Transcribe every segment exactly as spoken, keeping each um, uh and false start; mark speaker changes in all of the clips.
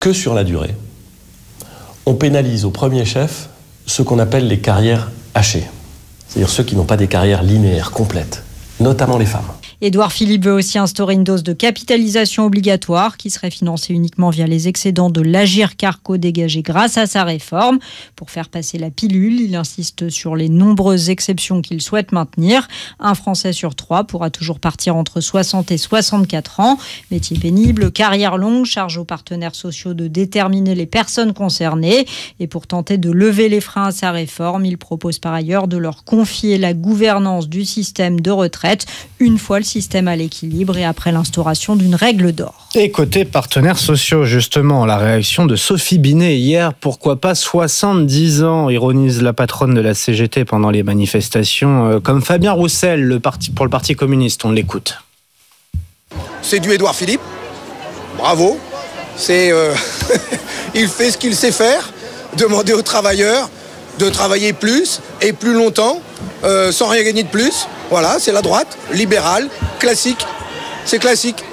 Speaker 1: que sur la durée, on pénalise au premier chef ce qu'on appelle les carrières hachées, c'est-à-dire ceux qui n'ont pas des carrières linéaires complètes, notamment les femmes.
Speaker 2: Édouard Philippe veut aussi instaurer une dose de capitalisation obligatoire qui serait financée uniquement via les excédents de l'Agirc-Arrco dégagés grâce à sa réforme. Pour faire passer la pilule, il insiste sur les nombreuses exceptions qu'il souhaite maintenir. Un Français sur trois pourra toujours partir entre soixante et soixante-quatre ans. Métier pénible, carrière longue, charge aux partenaires sociaux de déterminer les personnes concernées. Et pour tenter de lever les freins à sa réforme, il propose par ailleurs de leur confier la gouvernance du système de retraite une fois le système à l'équilibre et après l'instauration d'une règle d'or.
Speaker 3: Et côté partenaires sociaux, justement, la réaction de Sophie Binet hier, pourquoi pas soixante-dix ans, ironise la patronne de la C G T pendant les manifestations, comme Fabien Roussel le parti, pour le Parti communiste. On l'écoute.
Speaker 4: C'est du Édouard Philippe, bravo, c'est, euh, il fait ce qu'il sait faire, demander aux travailleurs de travailler plus et plus longtemps, euh, sans rien gagner de plus. Voilà, c'est la droite, libérale, classique. C'est classique.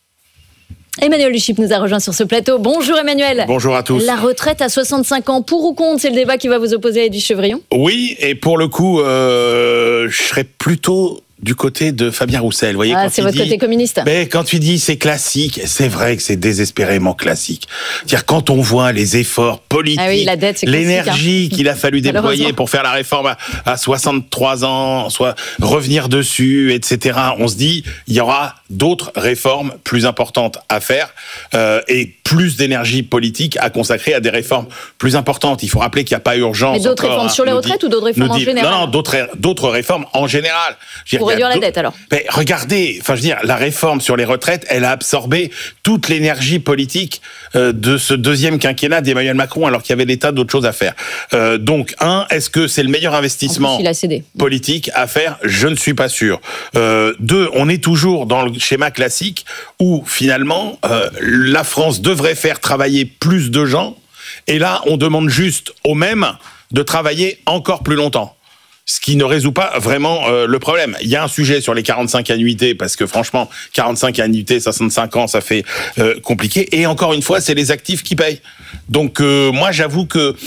Speaker 5: Emmanuel Luchip nous a rejoint sur ce plateau. Bonjour Emmanuel.
Speaker 6: Bonjour à tous.
Speaker 5: La retraite à soixante-cinq ans, pour ou contre, c'est le débat qui va vous opposer à Edwige Chevrillon.
Speaker 6: Oui, et pour le coup, euh, je serais plutôt du côté de Fabien Roussel. Vous voyez,
Speaker 5: ah,
Speaker 6: quand
Speaker 5: c'est
Speaker 6: il
Speaker 5: votre
Speaker 6: dit,
Speaker 5: côté communiste.
Speaker 6: Mais quand tu dis c'est classique, c'est vrai que c'est désespérément classique. C'est-à-dire quand on voit les efforts politiques,
Speaker 5: ah oui, la dette, c'est
Speaker 6: l'énergie
Speaker 5: hein.
Speaker 6: qu'il a fallu déployer pour faire la réforme à, à soixante-trois ans, soit revenir dessus, et cetera. On se dit, il y aura d'autres réformes plus importantes à faire euh, et plus d'énergie politique à consacrer à des réformes plus importantes. Il faut rappeler qu'il n'y a pas urgence.
Speaker 5: Mais d'autres
Speaker 6: encore,
Speaker 5: réformes sur les retraites
Speaker 6: dit,
Speaker 5: ou d'autres réformes en
Speaker 6: dit,
Speaker 5: général?
Speaker 6: Non, non, d'autres, d'autres réformes en général.
Speaker 5: Pour réduire la dette alors.
Speaker 6: Mais regardez, enfin je veux dire, la réforme sur les retraites, elle a absorbé toute l'énergie politique euh, de ce deuxième quinquennat d'Emmanuel Macron, alors qu'il y avait des tas d'autres choses à faire. Euh, donc, un, est-ce que c'est le meilleur investissement
Speaker 5: plus, il a cédé.
Speaker 6: politique à faire? Je ne suis pas sûr. Euh, deux, on est toujours dans le schéma classique où finalement euh, la France devrait faire travailler plus de gens, et là on demande juste aux mêmes de travailler encore plus longtemps. Ce qui ne résout pas vraiment euh, le problème. Il y a un sujet sur les quarante-cinq annuités, parce que franchement, quarante-cinq annuités, soixante-cinq ans, ça fait euh, compliqué. Et encore une fois, c'est les actifs qui payent. Donc euh, moi, j'avoue que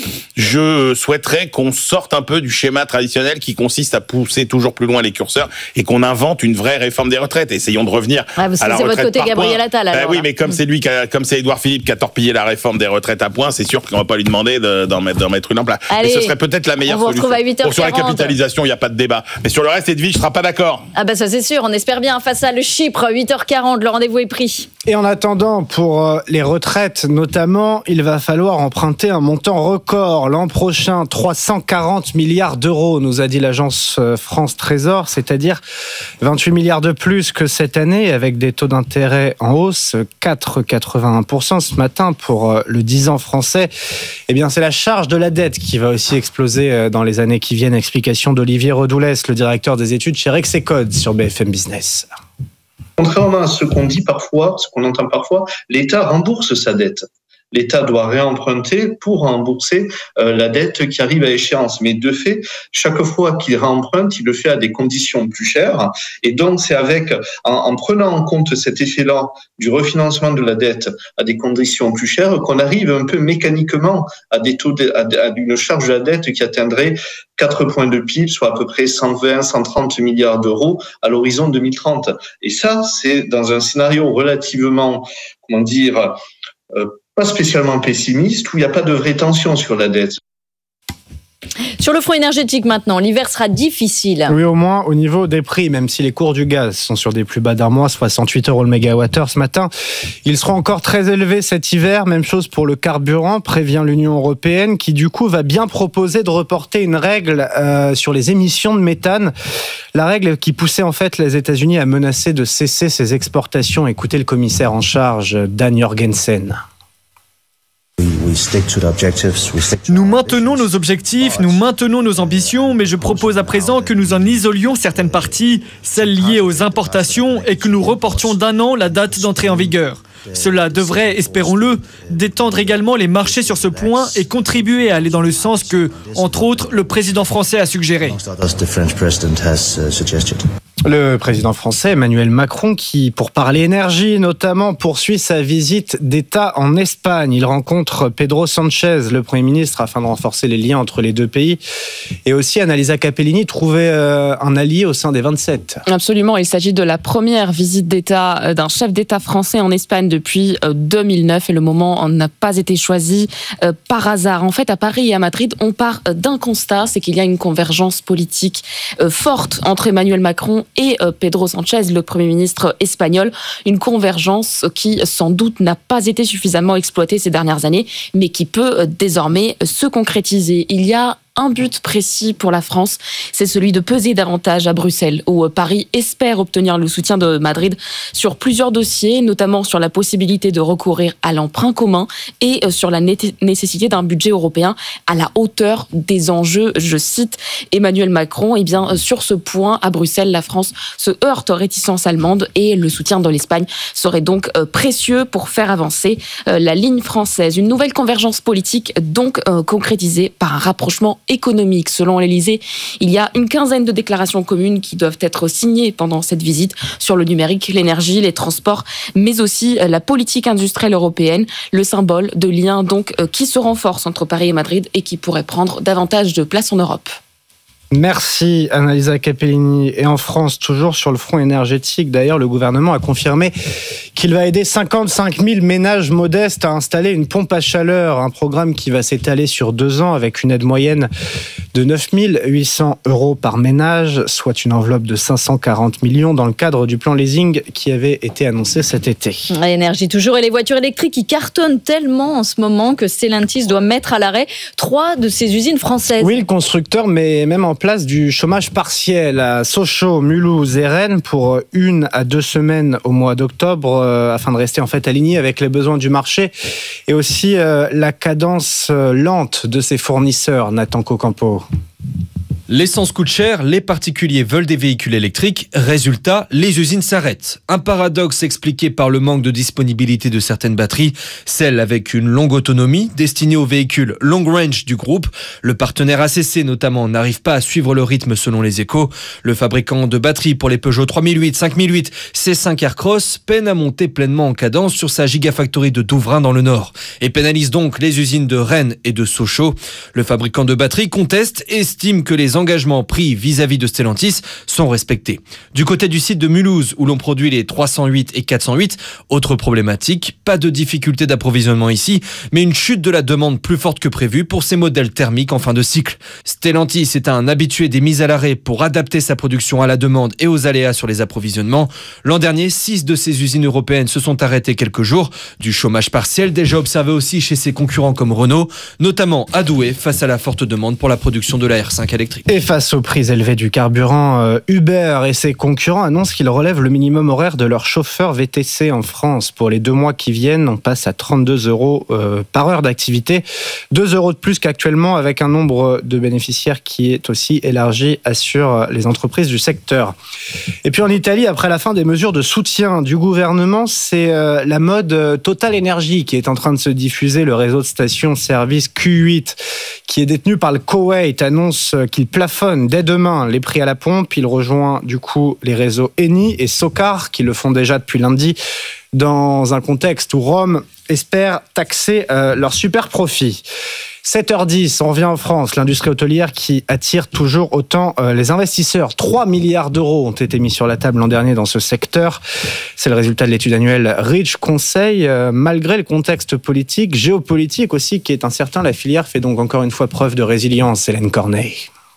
Speaker 6: je souhaiterais qu'on sorte un peu du schéma traditionnel qui consiste à pousser toujours plus loin les curseurs et qu'on invente une vraie réforme des retraites. Essayons de revenir
Speaker 5: ah,
Speaker 6: à la
Speaker 5: c'est
Speaker 6: retraite
Speaker 5: votre côté
Speaker 6: par
Speaker 5: Gabriel
Speaker 6: points.
Speaker 5: Attal. Alors,
Speaker 6: ben oui,
Speaker 5: là.
Speaker 6: mais comme c'est lui, qui a, comme c'est Édouard Philippe qui a torpillé la réforme des retraites à points, c'est sûr qu'on va pas lui demander de, d'en, mettre, d'en mettre une en place.
Speaker 5: Allez,
Speaker 6: mais ce serait peut-être la meilleure
Speaker 5: on vous
Speaker 6: solution.
Speaker 5: retrouve à huit heures quarante.
Speaker 6: Pour sur la capitalisation, il n'y a pas de débat. Mais sur le reste, Edwige ne sera pas d'accord.
Speaker 5: Ah bah ça c'est sûr, on espère bien. Face à le Chypre, huit heures quarante, le rendez-vous est pris.
Speaker 3: Et en attendant, pour les retraites notamment, il va falloir emprunter un montant record. L'an prochain, trois cent quarante milliards d'euros, nous a dit l'agence France Trésor, c'est-à-dire vingt-huit milliards de plus que cette année, avec des taux d'intérêt en hausse, quatre virgule quatre-vingt-un pour cent ce matin pour le dix ans français. Eh bien, c'est la charge de la dette qui va aussi exploser dans les années qui viennent. Explication d'Olivier Redoulès, le directeur des études chez Rexecode sur B F M Business.
Speaker 7: Contrairement à ce qu'on dit parfois, ce qu'on entend parfois, l'État rembourse sa dette. L'État doit réemprunter pour rembourser euh, la dette qui arrive à échéance. Mais de fait, chaque fois qu'il réemprunte, il le fait à des conditions plus chères. Et donc, c'est avec, en, en prenant en compte cet effet-là du refinancement de la dette à des conditions plus chères, qu'on arrive un peu mécaniquement à des taux, de, à, à une charge de la dette qui atteindrait quatre points de P I B, soit à peu près cent vingt, cent trente milliards d'euros à l'horizon deux mille trente. Et ça, c'est dans un scénario relativement, comment dire, euh, pas spécialement pessimiste, où il n'y a pas de vraie tension sur la dette.
Speaker 5: Sur le front énergétique maintenant, l'hiver sera difficile.
Speaker 3: Oui, au moins au niveau des prix, même si les cours du gaz sont sur des plus bas d'un mois, soixante-huit euros le mégawattheure ce matin. Ils seront encore très élevés cet hiver. Même chose pour le carburant, prévient l'Union européenne, qui du coup va bien proposer de reporter une règle euh, sur les émissions de méthane. La règle qui poussait en fait les États-Unis à menacer de cesser ses exportations. Écoutez le commissaire en charge, Dan Jorgensen.
Speaker 8: Nous maintenons nos objectifs, nous maintenons nos ambitions, mais je propose à présent que nous en isolions certaines parties, celles liées aux importations, et que nous reportions d'un an la date d'entrée en vigueur. Cela devrait, espérons-le, détendre également les marchés sur ce point et contribuer à aller dans le sens que, entre autres, le président français a suggéré.
Speaker 3: Le président français Emmanuel Macron qui, pour parler énergie notamment, poursuit sa visite d'État en Espagne. Il rencontre Pedro Sanchez, le Premier ministre, afin de renforcer les liens entre les deux pays. Et aussi Annalisa Capellini, trouver un allié au sein des vingt-sept.
Speaker 9: Absolument, il s'agit de la première visite d'État d'un chef d'État français en Espagne depuis deux mille neuf et le moment n'a pas été choisi par hasard. En fait, à Paris et à Madrid, on part d'un constat, c'est qu'il y a une convergence politique forte entre Emmanuel Macron et Pedro Sanchez, le Premier ministre espagnol. Une convergence qui, sans doute, n'a pas été suffisamment exploitée ces dernières années, mais qui peut désormais se concrétiser. Il y a un but précis pour la France, c'est celui de peser davantage à Bruxelles, où Paris espère obtenir le soutien de Madrid sur plusieurs dossiers, notamment sur la possibilité de recourir à l'emprunt commun et sur la nécessité d'un budget européen à la hauteur des enjeux. Je cite Emmanuel Macron, et eh bien sur ce point, à Bruxelles, la France se heurte aux réticences allemandes et le soutien de l'Espagne serait donc précieux pour faire avancer la ligne française. Une nouvelle convergence politique donc concrétisée par un rapprochement économique. Selon l'Élysée, il y a une quinzaine de déclarations communes qui doivent être signées pendant cette visite sur le numérique, l'énergie, les transports, mais aussi la politique industrielle européenne, le symbole de liens donc qui se renforcent entre Paris et Madrid et qui pourrait prendre davantage de place en Europe.
Speaker 3: Merci Annalisa Capellini. Et en France, toujours sur le front énergétique, d'ailleurs, le gouvernement a confirmé qu'il va aider cinquante-cinq mille ménages modestes à installer une pompe à chaleur, un programme qui va s'étaler sur deux ans avec une aide moyenne de neuf mille huit cents euros par ménage, soit une enveloppe de cinq cent quarante millions dans le cadre du plan leasing qui avait été annoncé cet été.
Speaker 5: Énergie toujours, et les voitures électriques qui cartonnent tellement en ce moment que Stellantis doit mettre à l'arrêt trois de ses usines françaises.
Speaker 3: Oui, le constructeur met même en place du chômage partiel à Sochaux, Mulhouse et Rennes pour une à deux semaines au mois d'octobre euh, afin de rester en fait aligné avec les besoins du marché et aussi euh, la cadence euh, lente de ses fournisseurs. Nathan Cocampo.
Speaker 10: L'essence coûte cher, les particuliers veulent des véhicules électriques. Résultat, les usines s'arrêtent. Un paradoxe expliqué par le manque de disponibilité de certaines batteries, celles avec une longue autonomie, destinées aux véhicules long range du groupe. Le partenaire A C C notamment n'arrive pas à suivre le rythme selon les Échos. Le fabricant de batteries pour les Peugeot trois mille huit, cinq mille huit, C cinq Aircross peine à monter pleinement en cadence sur sa gigafactory de Douvrin dans le Nord et pénalise donc les usines de Rennes et de Sochaux. Le fabricant de batteries conteste et estime que les engagements pris vis-à-vis de Stellantis sont respectés. Du côté du site de Mulhouse, où l'on produit les trois cent huit et quatre cent huit, autre problématique, pas de difficulté d'approvisionnement ici, mais une chute de la demande plus forte que prévu pour ces modèles thermiques en fin de cycle. Stellantis est un habitué des mises à l'arrêt pour adapter sa production à la demande et aux aléas sur les approvisionnements. L'an dernier, six de ses usines européennes se sont arrêtées quelques jours. Du chômage partiel déjà observé aussi chez ses concurrents comme Renault, notamment à Douai face à la forte demande pour la production de la R cinq électrique.
Speaker 3: Et face aux prix élevés du carburant, Uber et ses concurrents annoncent qu'ils relèvent le minimum horaire de leurs chauffeurs V T C en France. Pour les deux mois qui viennent, on passe à trente-deux euros par heure d'activité. deux euros de plus qu'actuellement avec un nombre de bénéficiaires qui est aussi élargi, assurent les entreprises du secteur. Et puis en Italie, après la fin des mesures de soutien du gouvernement, c'est la mode Total Energy qui est en train de se diffuser. Le réseau de stations-service Q huit, qui est détenu par le Koweït, annonce qu'il plafonne dès demain les prix à la pompe. Il rejoint du coup les réseaux Eni et Socar qui le font déjà depuis lundi dans un contexte où Rome espère taxer euh, leurs super profits. sept heures dix, on revient en France. L'industrie hôtelière qui attire toujours autant euh, les investisseurs. trois milliards d'euros ont été mis sur la table l'an dernier dans ce secteur. C'est le résultat de l'étude annuelle Rich Conseil. Euh, malgré le contexte politique, géopolitique aussi qui est incertain, la filière fait donc encore une fois preuve de résilience. Hélène Corneille.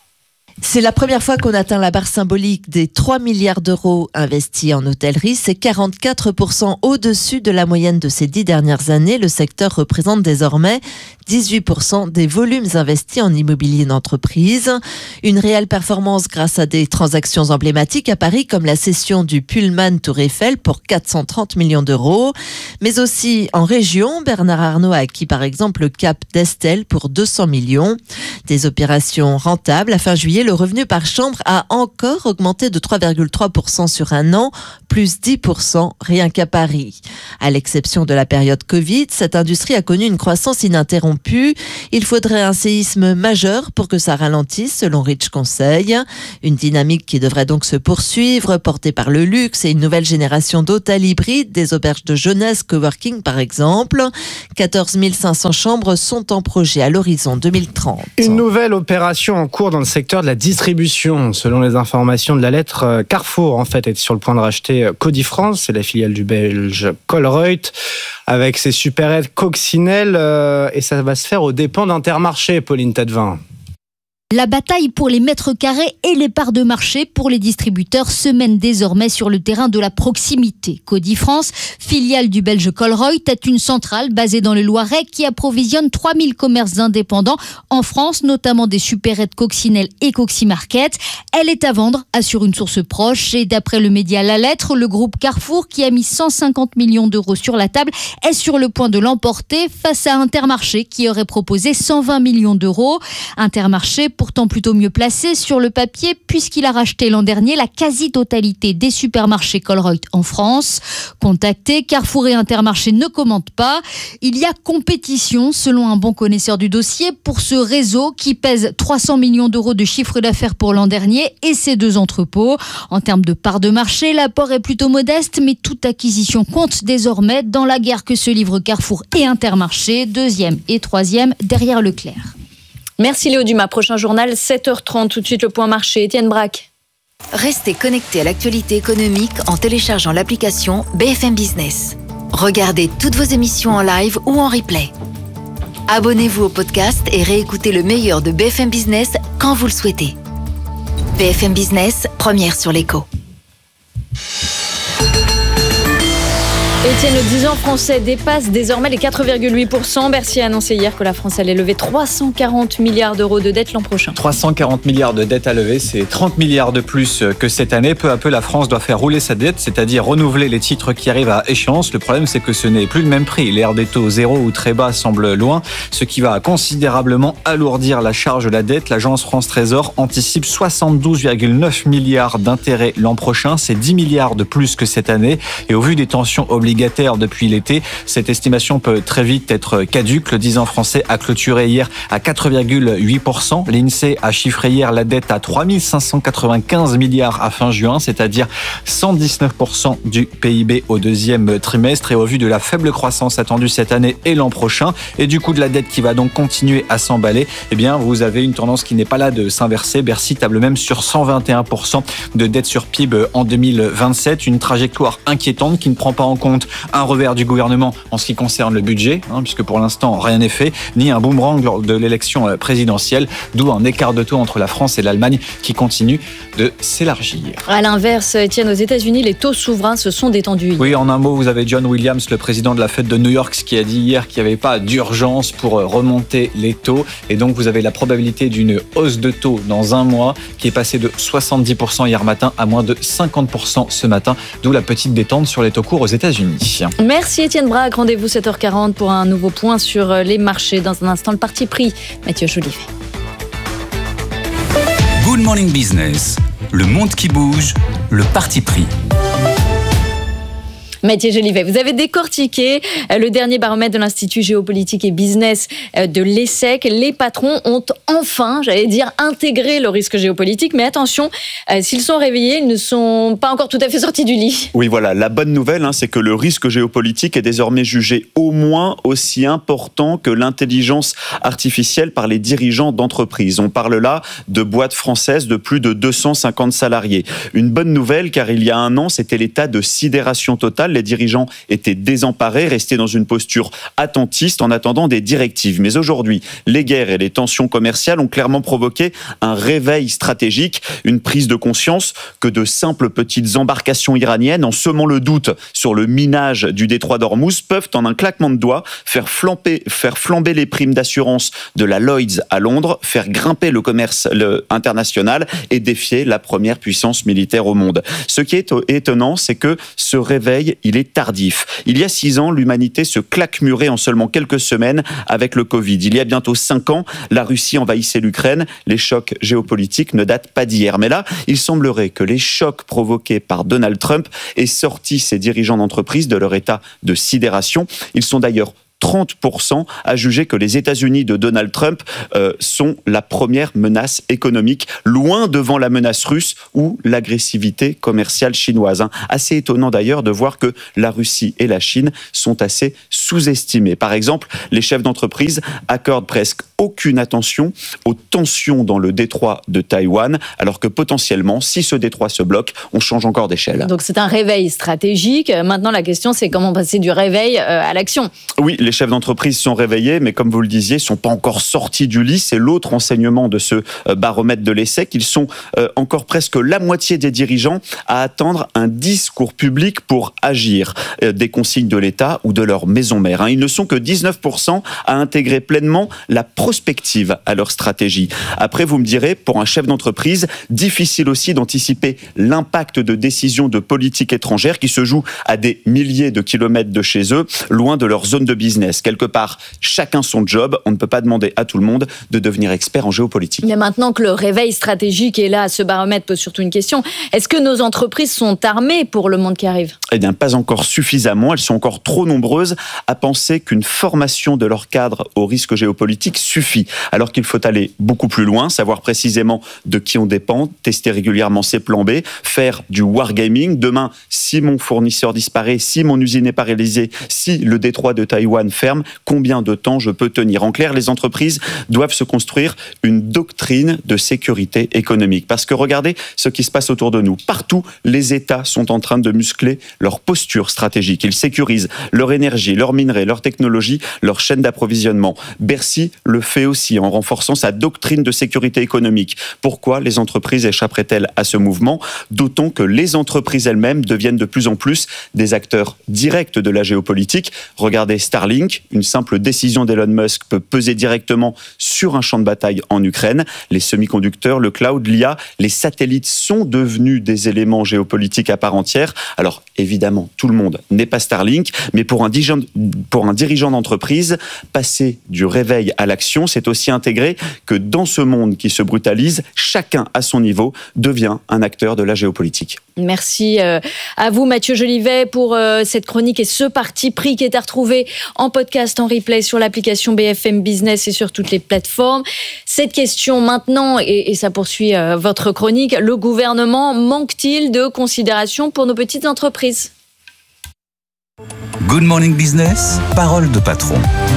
Speaker 11: C'est la première fois qu'on atteint la barre symbolique des trois milliards d'euros investis en hôtellerie. C'est quarante-quatre pour cent au-dessus de la moyenne de ces dix dernières années. Le secteur représente désormais dix-huit pour cent des volumes investis en immobilier d'entreprise. Une réelle performance grâce à des transactions emblématiques à Paris, comme la cession du Pullman Tour Eiffel pour quatre cent trente millions d'euros. Mais aussi en région, Bernard Arnault a acquis par exemple le Cap d'Estel pour deux cents millions. Des opérations rentables. À fin juillet, le le revenu par chambre a encore augmenté de trois virgule trois pour cent sur un an, plus dix pour cent rien qu'à Paris. À l'exception de la période Covid, cette industrie a connu une croissance ininterrompue. Il faudrait un séisme majeur pour que ça ralentisse, selon Rich Conseil. Une dynamique qui devrait donc se poursuivre, portée par le luxe et une nouvelle génération d'hôtels hybrides, des auberges de jeunesse, coworking par exemple. quatorze mille cinq cents chambres sont en projet à l'horizon deux mille trente.
Speaker 3: Une nouvelle opération en cours dans le secteur de la distribution. Selon les informations de la lettre, Carrefour en fait est sur le point de racheter Codifrance, c'est la filiale du belge Colruyt, avec ses supérettes coccinelles, euh, et ça va se faire aux dépens d'Intermarché, Pauline Tadevin.
Speaker 12: La bataille pour les mètres carrés et les parts de marché pour les distributeurs se mène désormais sur le terrain de la proximité. Codifrance, filiale du belge Colruyt, est une centrale basée dans le Loiret qui approvisionne trois mille commerces indépendants en France, notamment des supérettes Coccinelle et Coximarket. Elle est à vendre, assure une source proche, et d'après le média La Lettre, le groupe Carrefour, qui a mis cent cinquante millions d'euros sur la table, est sur le point de l'emporter face à Intermarché qui aurait proposé cent vingt millions d'euros. Intermarché, pourtant plutôt mieux placé sur le papier puisqu'il a racheté l'an dernier la quasi-totalité des supermarchés Colruyt en France. Contactés, Carrefour et Intermarché ne commentent pas. Il y a compétition, selon un bon connaisseur du dossier, pour ce réseau qui pèse trois cents millions d'euros de chiffre d'affaires pour l'an dernier et ses deux entrepôts. En termes de part de marché, l'apport est plutôt modeste, mais toute acquisition compte désormais dans la guerre que se livrent Carrefour et Intermarché, deuxième et troisième derrière Leclerc.
Speaker 5: Merci Léo Dumas. Prochain journal, sept heures trente. Tout de suite, le point marché. Étienne Braque.
Speaker 13: Restez connectés à l'actualité économique en téléchargeant l'application B F M Business. Regardez toutes vos émissions en live ou en replay. Abonnez-vous au podcast et réécoutez le meilleur de B F M Business quand vous le souhaitez. B F M Business, première sur l'écho.
Speaker 5: Étienne, le dix ans français dépasse désormais les quatre virgule huit pour cent. Bercy a annoncé hier que la France allait lever trois cent quarante milliards d'euros de dettes l'an prochain.
Speaker 14: trois cent quarante milliards de dettes à lever, c'est trente milliards de plus que cette année. Peu à peu, la France doit faire rouler sa dette, c'est-à-dire renouveler les titres qui arrivent à échéance. Le problème, c'est que ce n'est plus le même prix. L'ère des taux zéro ou très bas semble loin, ce qui va considérablement alourdir la charge de la dette. L'agence France Trésor anticipe soixante-douze virgule neuf milliards d'intérêts l'an prochain. C'est dix milliards de plus que cette année. Et au vu des tensions obligatoires depuis l'été, cette estimation peut très vite être caduque. Le dix ans français a clôturé hier à quatre virgule huit pour cent. L'INSEE a chiffré hier la dette à trois mille cinq cent quatre-vingt-quinze milliards à fin juin, c'est-à-dire cent dix-neuf pour cent du P I B au deuxième trimestre. Et au vu de la faible croissance attendue cette année et l'an prochain, et du coût de la dette qui va donc continuer à s'emballer, eh bien, vous avez une tendance qui n'est pas là de s'inverser. Bercy table même sur cent vingt et un pour cent de dette sur P I B en deux mille vingt-sept, une trajectoire inquiétante qui ne prend pas en compte un revers du gouvernement en ce qui concerne le budget, hein, puisque pour l'instant rien n'est fait, ni un boomerang lors de l'élection présidentielle, d'où un écart de taux entre la France et l'Allemagne qui continue de s'élargir.
Speaker 5: À l'inverse, Étienne, aux États-Unis, les taux souverains se sont détendus.
Speaker 14: Oui, en un mot, vous avez John Williams, le président de la Fed de New York, qui a dit hier qu'il n'y avait pas d'urgence pour remonter les taux, et donc vous avez la probabilité d'une hausse de taux dans un mois qui est passée de soixante-dix pour cent hier matin à moins de cinquante pour cent ce matin, d'où la petite détente sur les taux courts aux États-Unis.
Speaker 5: Merci Étienne Braque. Rendez-vous sept heures quarante pour un nouveau point sur les marchés. Dans un instant, le parti pris. Mathieu Jolivet.
Speaker 15: Good Morning Business. Le monde qui bouge, le parti pris.
Speaker 5: Mathieu Jolivet, vous avez décortiqué le dernier baromètre de l'Institut Géopolitique et Business de l'E S S E C. Les patrons ont enfin, j'allais dire, intégré le risque géopolitique. Mais attention, s'ils sont réveillés, ils ne sont pas encore tout à fait sortis du lit.
Speaker 16: Oui, voilà. La bonne nouvelle, hein, c'est que le risque géopolitique est désormais jugé au moins aussi important que l'intelligence artificielle par les dirigeants d'entreprises. On parle là de boîtes françaises de plus de deux cent cinquante salariés. Une bonne nouvelle, car il y a un an, c'était l'état de sidération totale. Les dirigeants étaient désemparés, restés dans une posture attentiste en attendant des directives. Mais aujourd'hui, les guerres et les tensions commerciales ont clairement provoqué un réveil stratégique, une prise de conscience que de simples petites embarcations iraniennes, en semant le doute sur le minage du détroit d'Ormuz, peuvent en un claquement de doigts faire flamber, faire flamber les primes d'assurance de la Lloyds à Londres, faire grimper le commerce le, international et défier la première puissance militaire au monde. Ce qui est étonnant, c'est que ce réveil il est tardif. Il y a six ans, l'humanité se claque-murait en seulement quelques semaines avec le Covid. Il y a bientôt cinq ans, la Russie envahissait l'Ukraine. Les chocs géopolitiques ne datent pas d'hier. Mais là, il semblerait que les chocs provoqués par Donald Trump aient sorti ces dirigeants d'entreprise de leur état de sidération. Ils sont d'ailleurs trente pour cent à juger que les États-Unis de Donald Trump euh, sont la première menace économique, loin devant la menace russe ou l'agressivité commerciale chinoise. Hein. Assez étonnant d'ailleurs de voir que la Russie et la Chine sont assez sous-estimés. Par exemple, les chefs d'entreprise accordent presque aucune attention aux tensions dans le détroit de Taïwan, alors que potentiellement, si ce détroit se bloque, on change encore d'échelle.
Speaker 5: Donc c'est un réveil stratégique. Maintenant, la question, c'est comment passer du réveil euh, à l'action.
Speaker 16: Oui, les chefs d'entreprise sont réveillés, mais comme vous le disiez, ne sont pas encore sortis du lit. C'est l'autre enseignement de ce baromètre de l'ESSEC. Ils sont euh, encore presque la moitié des dirigeants à attendre un discours public pour agir euh, des consignes de l'État ou de leur maison mère. Hein. Ils ne sont que dix-neuf pour cent à intégrer pleinement la prospective à leur stratégie. Après, vous me direz, pour un chef d'entreprise, difficile aussi d'anticiper l'impact de décisions de politique étrangère qui se jouent à des milliers de kilomètres de chez eux, loin de leur zone de business. Quelque part, chacun son job. On ne peut pas demander à tout le monde de devenir expert en géopolitique.
Speaker 5: Mais maintenant que le réveil stratégique est là, ce baromètre pose surtout une question. Est-ce que nos entreprises sont armées pour le monde qui arrive ?
Speaker 16: Eh bien, pas encore suffisamment. Elles sont encore trop nombreuses à penser qu'une formation de leur cadre au risque géopolitique suffit. Alors qu'il faut aller beaucoup plus loin, savoir précisément de qui on dépend, tester régulièrement ses plans B, faire du wargaming. Demain, si mon fournisseur disparaît, si mon usine est paralysée, si le détroit de Taïwan ferme, combien de temps je peux tenir ? En clair, les entreprises doivent se construire une doctrine de sécurité économique. Parce que regardez ce qui se passe autour de nous. Partout, les États sont en train de muscler leur posture stratégique. Ils sécurisent leur énergie, leurs minerais, leurs technologies, leur chaîne d'approvisionnement. Bercy le fait aussi en renforçant sa doctrine de sécurité économique. Pourquoi les entreprises échapperaient-elles à ce mouvement ? D'autant que les entreprises elles-mêmes deviennent de plus en plus des acteurs directs de la géopolitique. Regardez Starlink. Une simple décision d'Elon Musk peut peser directement sur un champ de bataille en Ukraine. Les semi-conducteurs, le cloud, l'I A, les satellites sont devenus des éléments géopolitiques à part entière. Alors évidemment, tout le monde n'est pas Starlink, mais pour un dirigeant, pour un dirigeant d'entreprise, passer du réveil à l'action, c'est aussi intégrer que dans ce monde qui se brutalise, chacun à son niveau devient un acteur de la géopolitique.
Speaker 5: Merci à vous Mathieu Jolivet pour cette chronique et ce parti pris qui est à retrouver en podcast, en replay sur l'application B F M Business et sur toutes les plateformes. Cette question maintenant, et, et ça poursuit votre chronique, le gouvernement manque-t-il de considération pour nos petites entreprises ?
Speaker 15: Good Morning Business, parole de patron.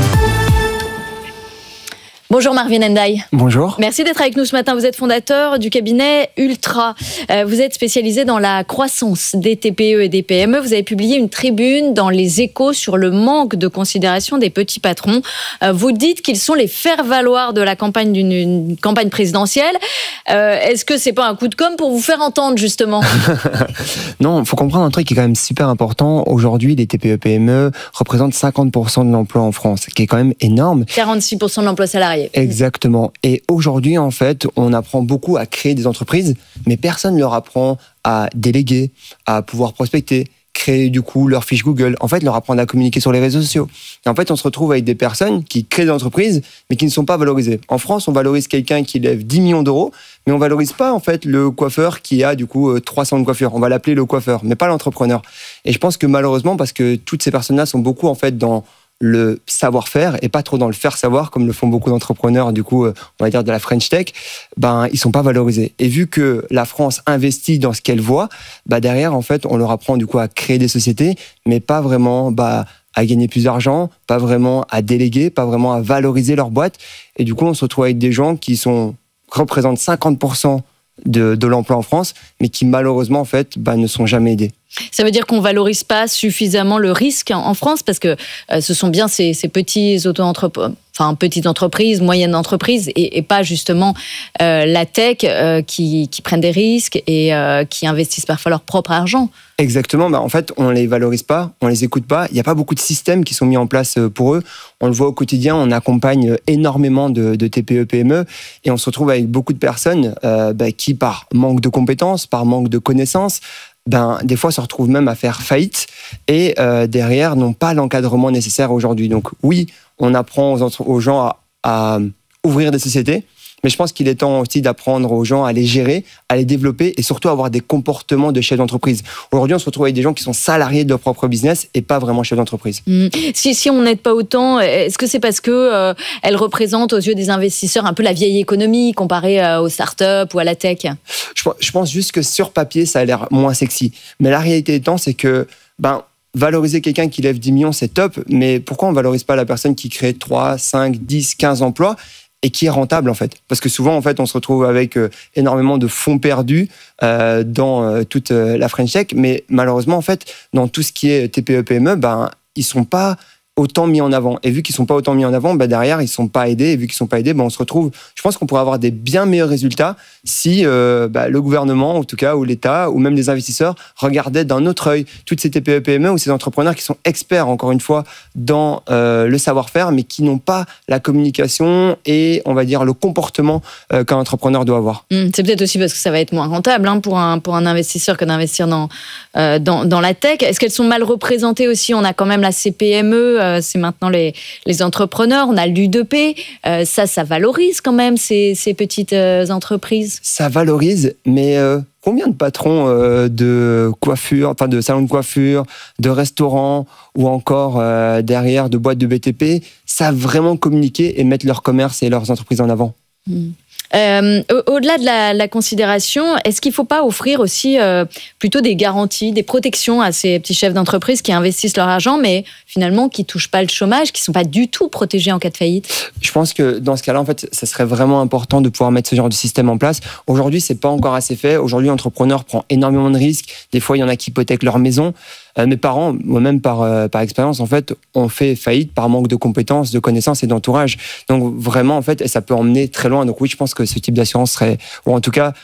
Speaker 5: Bonjour Marvin Endai.
Speaker 17: Bonjour.
Speaker 5: Merci d'être avec nous ce matin. Vous êtes fondateur du cabinet Ultra. Vous êtes spécialisé dans la croissance des T P E et des P M E. Vous avez publié une tribune dans Les Échos sur le manque de considération des petits patrons. Vous dites qu'ils sont les faire-valoir de la campagne d'une campagne présidentielle. Est-ce que c'est pas un coup de com' pour vous faire entendre justement ?
Speaker 17: Non, il faut comprendre un truc qui est quand même super important. Aujourd'hui, les T P E P M E représentent cinquante pour cent de l'emploi en France, ce qui est quand même énorme.
Speaker 5: quarante-six pour cent de l'emploi salarié.
Speaker 17: Exactement. Et aujourd'hui, en fait, on apprend beaucoup à créer des entreprises, mais personne ne leur apprend à déléguer, à pouvoir prospecter, créer du coup leur fiche Google. En fait, leur apprendre à communiquer sur les réseaux sociaux. Et en fait, on se retrouve avec des personnes qui créent des entreprises, mais qui ne sont pas valorisées. En France, on valorise quelqu'un qui lève dix millions d'euros, mais on valorise pas en fait le coiffeur qui a du coup trois cents de coiffure. On va l'appeler le coiffeur, mais pas l'entrepreneur. Et je pense que malheureusement, parce que toutes ces personnes-là sont beaucoup en fait dans le savoir-faire et pas trop dans le faire-savoir comme le font beaucoup d'entrepreneurs du coup on va dire de la French Tech, ben ils sont pas valorisés. Et vu que la France investit dans ce qu'elle voit, bah derrière en fait on leur apprend du coup à créer des sociétés, mais pas vraiment bah à gagner plus d'argent, pas vraiment à déléguer, pas vraiment à valoriser leur boîte. Et du coup on se retrouve avec des gens qui sont représentent cinquante pour cent de, de l'emploi en France, mais qui malheureusement en fait bah, ne sont jamais aidés.
Speaker 5: Ça veut dire qu'on ne valorise pas suffisamment le risque en France, parce que euh, ce sont bien ces, ces petits auto-entrepreneurs, enfin petites entreprises, moyennes entreprises, et, et pas justement euh, la tech euh, qui, qui prennent des risques et euh, qui investissent parfois leur propre argent.
Speaker 17: Exactement, bah en fait on les valorise pas, on les écoute pas, il n'y a pas beaucoup de systèmes qui sont mis en place pour eux. On le voit au quotidien, on accompagne énormément de, de T P E P M E et on se retrouve avec beaucoup de personnes euh, bah, qui par manque de compétences, par manque de connaissances, ben, des fois se retrouvent même à faire faillite et euh, derrière n'ont pas l'encadrement nécessaire aujourd'hui. Donc oui, on apprend aux, entre- aux gens à, à ouvrir des sociétés, mais je pense qu'il est temps aussi d'apprendre aux gens à les gérer, à les développer et surtout à avoir des comportements de chef d'entreprise. Aujourd'hui, on se retrouve avec des gens qui sont salariés de leur propre business et pas vraiment chefs d'entreprise.
Speaker 5: Mmh. Si, si on n'aide pas autant, est-ce que c'est parce que euh, elle représente aux yeux des investisseurs un peu la vieille économie comparée euh, aux startups ou à la tech?
Speaker 17: Je, je pense juste que sur papier, ça a l'air moins sexy. Mais la réalité étant, c'est que ben, valoriser quelqu'un qui lève dix millions, c'est top, mais pourquoi on ne valorise pas la personne qui crée trois, cinq, dix, quinze emplois et qui est rentable en fait? Parce que souvent en fait on se retrouve avec euh, énormément de fonds perdus euh, dans euh, toute euh, la French Tech, mais malheureusement en fait dans tout ce qui est T P E P M E, ben ils sont pas autant mis en avant. Et vu qu'ils sont pas autant mis en avant, ben derrière ils sont pas aidés. Et vu qu'ils sont pas aidés, ben on se retrouve. Je pense qu'on pourrait avoir des bien meilleurs résultats si euh, ben, le gouvernement, en tout cas, ou l'État, ou même les investisseurs regardaient d'un autre œil toutes ces T P E P M E ou ces entrepreneurs qui sont experts, encore une fois, dans euh, le savoir-faire, mais qui n'ont pas la communication et, on va dire, le comportement euh, qu'un entrepreneur doit avoir.
Speaker 5: Mmh, c'est peut-être aussi parce que ça va être moins rentable hein, pour un pour un investisseur que d'investir dans euh, dans dans la tech. Est-ce qu'elles sont mal représentées aussi? On a quand même la C P M E. C'est maintenant les, les entrepreneurs, on a l'U deux P, euh, ça, ça valorise quand même ces, ces petites euh, entreprises.
Speaker 17: Ça valorise, mais euh, combien de patrons euh, de coiffure, enfin de salons de coiffure, de restaurants ou encore euh, derrière de boîtes de B T P savent vraiment communiquer et mettre leur commerce et leurs entreprises en avant?
Speaker 5: Mmh. Euh, au-delà de la, la considération, est-ce qu'il ne faut pas offrir aussi euh, plutôt des garanties, des protections à ces petits chefs d'entreprise qui investissent leur argent, mais finalement qui ne touchent pas le chômage, qui ne sont pas du tout protégés en cas de faillite?
Speaker 17: Je pense que dans ce cas-là, en fait, ça serait vraiment important de pouvoir mettre ce genre de système en place. Aujourd'hui, c'est pas encore assez fait. Aujourd'hui, l'entrepreneur prend énormément de risques. Des fois, il y en a qui hypothèquent leur maison. Euh, mes parents, moi-même par, euh, par expérience, en fait, ont fait faillite par manque de compétences, de connaissances et d'entourage. Donc vraiment, en fait, ça peut emmener très loin. Donc oui, je pense que ce type d'assurance serait, ou en tout cas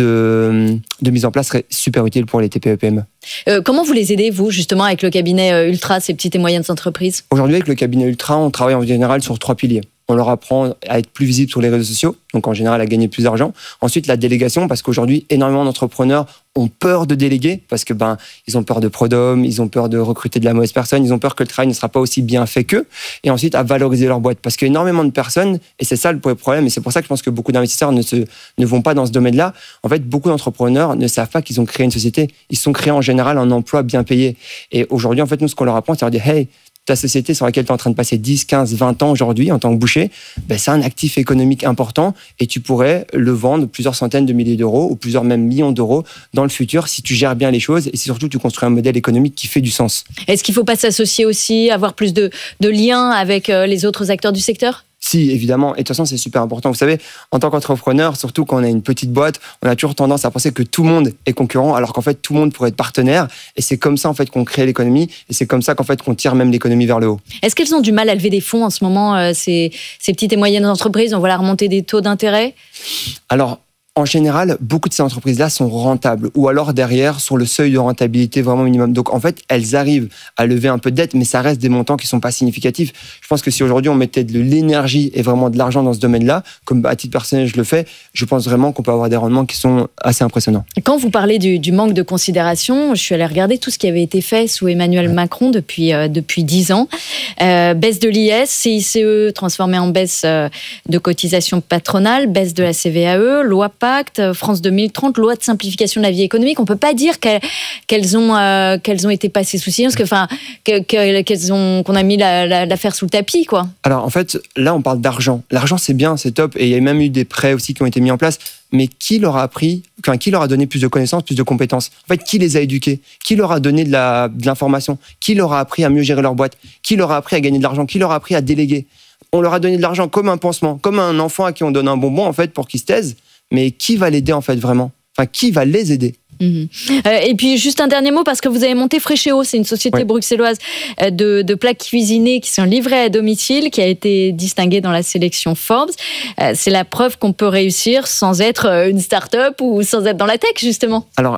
Speaker 17: de, de mise en place, serait super utile pour les T P E P M E.
Speaker 5: Euh, comment vous les aidez, vous, justement, avec le cabinet Ultra, ces petites et moyennes entreprises?
Speaker 17: Aujourd'hui, avec le cabinet Ultra, on travaille en général sur trois piliers. On leur apprend à être plus visible sur les réseaux sociaux, donc en général à gagner plus d'argent. Ensuite, la délégation, parce qu'aujourd'hui, énormément d'entrepreneurs ont peur de déléguer, parce que ben ils ont peur de prodhomme, ils ont peur de recruter de la mauvaise personne, ils ont peur que le travail ne sera pas aussi bien fait qu'eux. Et ensuite, à valoriser leur boîte, parce qu'énormément de personnes, et c'est ça le problème, et c'est pour ça que je pense que beaucoup d'investisseurs ne se ne vont pas dans ce domaine-là. En fait, beaucoup d'entrepreneurs ne savent pas qu'ils ont créé une société. Ils sont créés en général un emploi bien payé. Et aujourd'hui, en fait, nous, ce qu'on leur apprend, c'est leur dire, hey, ta société sur laquelle tu es en train de passer dix, quinze, vingt ans aujourd'hui en tant que boucher, ben c'est un actif économique important et tu pourrais le vendre plusieurs centaines de milliers d'euros ou plusieurs même millions d'euros dans le futur si tu gères bien les choses et si surtout tu construis un modèle économique qui fait du sens.
Speaker 5: Est-ce qu'il ne faut pas s'associer aussi, avoir plus de, de liens avec les autres acteurs du secteur ?
Speaker 17: Si, évidemment. Et de toute façon, c'est super important. Vous savez, en tant qu'entrepreneur, surtout quand on a une petite boîte, on a toujours tendance à penser que tout le monde est concurrent, alors qu'en fait, tout le monde pourrait être partenaire. Et c'est comme ça, en fait, qu'on crée l'économie. Et c'est comme ça, qu'en fait, qu'on tire même l'économie vers le haut.
Speaker 5: Est-ce qu'elles ont du mal à lever des fonds en ce moment, euh, ces, ces petites et moyennes entreprises? On voit la remontée des taux d'intérêt?
Speaker 17: Alors, en général, beaucoup de ces entreprises-là sont rentables ou alors derrière sur le seuil de rentabilité vraiment minimum. Donc en fait, elles arrivent à lever un peu de dette, mais ça reste des montants qui sont pas significatifs. Je pense que si aujourd'hui on mettait de l'énergie et vraiment de l'argent dans ce domaine-là, comme à titre personnel je le fais, je pense vraiment qu'on peut avoir des rendements qui sont assez impressionnants.
Speaker 5: Quand vous parlez du, du manque de considération, je suis allée regarder tout ce qui avait été fait sous Emmanuel Macron depuis euh, depuis dix ans. Euh, baisse de l'I S, C I C E transformé en baisse euh, de cotisation patronale, baisse de la C V A E, loi Pacte, France deux mille trente, loi de simplification de la vie économique. On ne peut pas dire qu'elles, qu'elles, ont, euh, qu'elles ont été passées sous silence, que, enfin, que, que, qu'elles ont, qu'on a mis la, la, l'affaire sous le tapis, quoi.
Speaker 17: Alors en fait, là on parle d'argent. L'argent c'est bien, c'est top, et il y a même eu des prêts aussi qui ont été mis en place. Mais qui leur a appris, enfin, qui leur a donné plus de connaissances, plus de compétences? En fait, qui les a éduqués? Qui leur a donné de, la, de l'information? Qui leur a appris à mieux gérer leur boîte? Qui leur a appris à gagner de l'argent? Qui leur a appris à déléguer? On leur a donné de l'argent comme un pansement, comme un enfant à qui on donne un bonbon en fait pour qu'il se taise. Mais qui va l'aider en fait vraiment? Enfin, qui va les aider?
Speaker 5: Mmh. Euh, et puis juste un dernier mot, parce que vous avez monté Fréchéo, c'est une société ouais. bruxelloise de, de plats cuisinés qui sont livrés à domicile, qui a été distinguée dans la sélection Forbes. Euh, c'est la preuve qu'on peut réussir sans être une start-up ou sans être dans la tech, justement.
Speaker 17: Alors,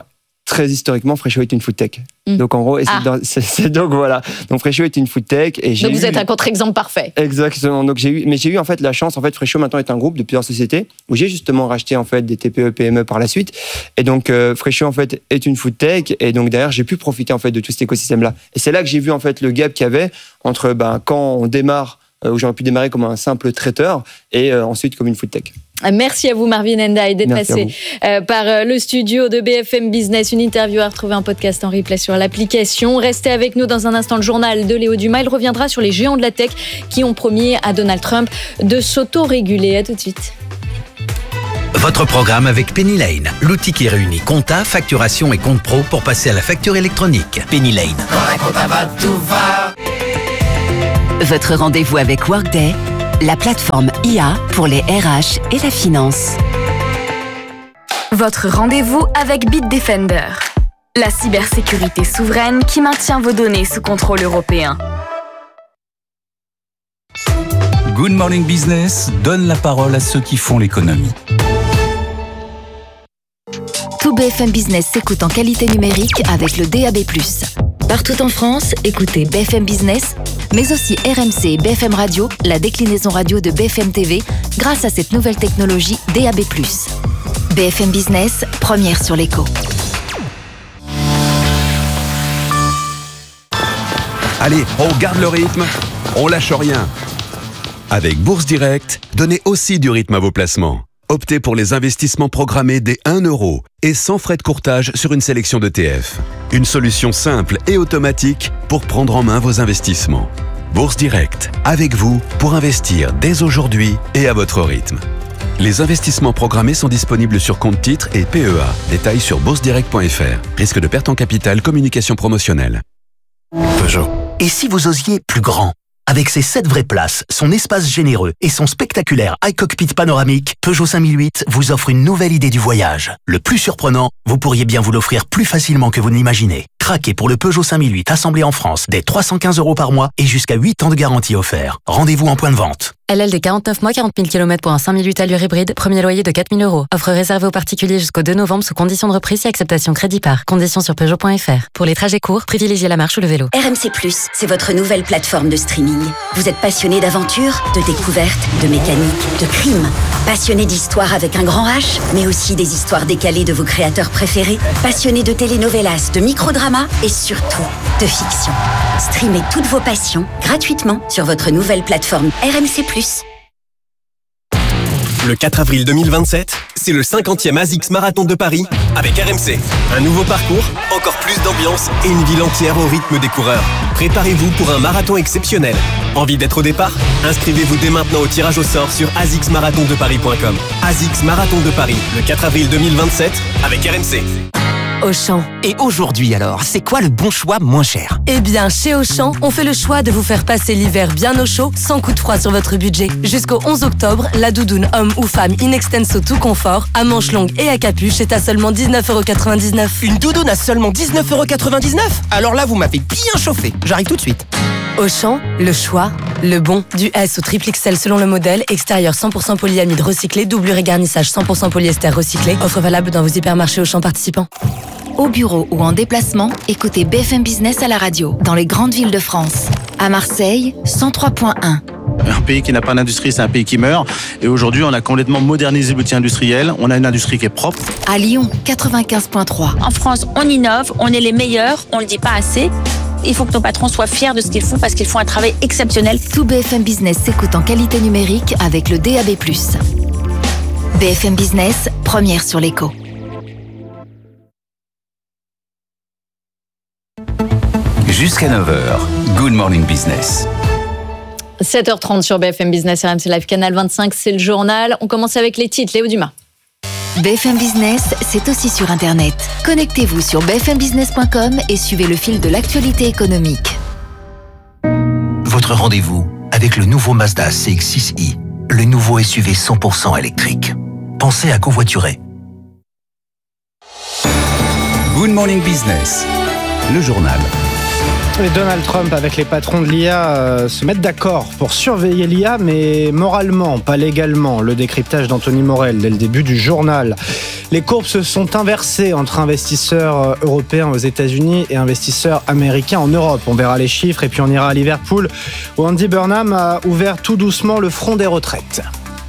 Speaker 17: très historiquement, Fréchot est une food tech.
Speaker 5: Mmh.
Speaker 17: Donc en gros, et c'est
Speaker 5: Ah.
Speaker 17: dans- c'est, c'est donc voilà. Donc Fréchot est une food tech et j'ai
Speaker 5: Donc vous
Speaker 17: eu-
Speaker 5: êtes un contre-exemple parfait.
Speaker 17: Exactement. Donc j'ai eu, mais j'ai eu en fait la chance. En fait, Fréchot maintenant est un groupe de plusieurs sociétés où j'ai justement racheté en fait des T P E, P M E par la suite. Et donc euh, Fréchot en fait est une food tech et donc derrière j'ai pu profiter en fait de tout cet écosystème-là. Et c'est là que j'ai vu en fait le gap qu'il y avait entre ben quand on démarre euh, où j'aurais pu démarrer comme un simple traiteur et euh, ensuite comme une food tech.
Speaker 5: Merci à vous, Marvin Ndiaye, d'être
Speaker 17: Merci à
Speaker 5: passé
Speaker 17: vous.
Speaker 5: euh, par euh, le studio de B F M Business. Une interview à retrouver en podcast en replay sur l'application. Restez avec nous dans un instant. Le journal de Léo Dumas. Il reviendra sur les géants de la tech qui ont promis à Donald Trump de s'auto-réguler. À tout de suite.
Speaker 18: Votre programme avec Penny Lane, l'outil qui réunit compta, facturation et compte pro pour passer à la facture électronique. Penny Lane.
Speaker 19: Votre rendez-vous avec Workday, la plateforme I A pour les R H et la finance.
Speaker 20: Votre rendez-vous avec Bitdefender, la cybersécurité souveraine qui maintient vos données sous contrôle européen.
Speaker 15: Good Morning Business donne la parole à ceux qui font l'économie.
Speaker 13: Tout B F M Business s'écoute en qualité numérique avec le D A B plus. Partout en France, écoutez B F M Business, mais aussi R M C et B F M Radio, la déclinaison radio de B F M T V, grâce à cette nouvelle technologie D A B plus. B F M Business, première sur l'écho.
Speaker 21: Allez, on garde le rythme, on lâche rien. Avec Bourse Direct, donnez aussi du rythme à vos placements. Optez pour les investissements programmés dès un euro et sans frais de courtage sur une sélection d'E T F. Une solution simple et automatique pour prendre en main vos investissements. Bourse Direct, avec vous pour investir dès aujourd'hui et à votre rythme. Les investissements programmés sont disponibles sur compte titre et P E A. Détails sur bourse direct point f r. Risque de perte en capital, communication promotionnelle.
Speaker 18: Peugeot. Et si vous osiez plus grand? Avec ses sept vraies places, son espace généreux et son spectaculaire iCockpit panoramique, Peugeot cinq mille huit vous offre une nouvelle idée du voyage. Le plus surprenant, vous pourriez bien vous l'offrir plus facilement que vous ne l'imaginez. Craquez pour le Peugeot cinq mille huit assemblé en France dès trois cent quinze euros par mois et jusqu'à huit ans de garantie offert. Rendez-vous en point de vente.
Speaker 22: L L D quarante-neuf mois, quarante mille kilomètres pour un cinq mille huit allure hybride, premier loyer de quatre mille euros. Offre réservée aux particuliers jusqu'au deux novembre sous condition de reprise et acceptation crédit par. Conditions sur Peugeot point f r. Pour les trajets courts, privilégiez la marche ou le vélo.
Speaker 23: R M C plus, c'est votre nouvelle plateforme de streaming. Vous êtes passionné d'aventure, de découverte, de mécanique, de crime. Passionné d'histoire avec un grand H, mais aussi des histoires décalées de vos créateurs préférés. Passionné de telenovelas, de microdramas et surtout de fiction. Streamez toutes vos passions gratuitement sur votre nouvelle plateforme R M C plus.
Speaker 24: Le quatre avril deux mille vingt-sept, c'est le cinquantième ASICS Marathon de Paris avec R M C. Un nouveau parcours, encore plus d'ambiance et une ville entière au rythme des coureurs. Préparez-vous pour un marathon exceptionnel. Envie d'être au départ? Inscrivez-vous dès maintenant au tirage au sort sur a s i c s marathon de paris point com. ASICS Marathon de Paris, le quatre avril deux mille vingt-sept avec R M C.
Speaker 25: Auchan.
Speaker 26: Et aujourd'hui alors, c'est quoi le bon choix moins cher?
Speaker 25: Eh bien, chez Auchan, on fait le choix de vous faire passer l'hiver bien au chaud, sans coup de froid sur votre budget. Jusqu'au onze octobre, la doudoune homme ou femme in extenso tout confort, à manches longues et à capuche est à seulement dix-neuf euros quatre-vingt-dix-neuf.
Speaker 26: Une doudoune à seulement dix-neuf euros quatre-vingt-dix-neuf? Alors là, vous m'avez bien chauffé. J'arrive tout de suite.
Speaker 25: Auchan, le choix, le bon. Du S au triple X L selon le modèle, extérieur cent pour cent polyamide recyclé, doublure et garnissage cent pour cent polyester recyclé. Offre valable dans vos hypermarchés Auchan participants.
Speaker 13: Au bureau ou en déplacement, écoutez B F M Business à la radio, dans les grandes villes de France. À Marseille, cent trois point un.
Speaker 27: Un pays qui n'a pas d'industrie, c'est un pays qui meurt. Et aujourd'hui, on a complètement modernisé l'outil industriel. On a une industrie qui est propre.
Speaker 13: À Lyon, quatre-vingt-quinze point trois.
Speaker 28: En France, on innove, on est les meilleurs, on le dit pas assez. Il faut que nos patrons soient fiers de ce qu'ils font parce qu'ils font un travail exceptionnel.
Speaker 13: Tout B F M Business s'écoute en qualité numérique avec le D A B plus. B F M Business, première sur l'écho.
Speaker 15: Jusqu'à neuf heures, Good Morning Business.
Speaker 5: sept heures trente sur B F M Business, R M C Live, Canal vingt-cinq, c'est le journal. On commence avec les titres. Léo Dumas.
Speaker 13: B F M Business, c'est aussi sur Internet. Connectez-vous sur b f m business point com et suivez le fil de l'actualité économique.
Speaker 18: Votre rendez-vous avec le nouveau Mazda C X six i, le nouveau S U V cent pour cent électrique. Pensez à covoiturer.
Speaker 15: Good Morning Business, le journal.
Speaker 3: Et Donald Trump avec les patrons de l'I A euh, se mettent d'accord pour surveiller l'I A, mais moralement, pas légalement. Le décryptage d'Anthony Morel dès le début du journal. Les courbes se sont inversées entre investisseurs européens aux États-Unis et investisseurs américains en Europe. On verra les chiffres et puis on ira à Liverpool où Andy Burnham a ouvert tout doucement le front des retraites.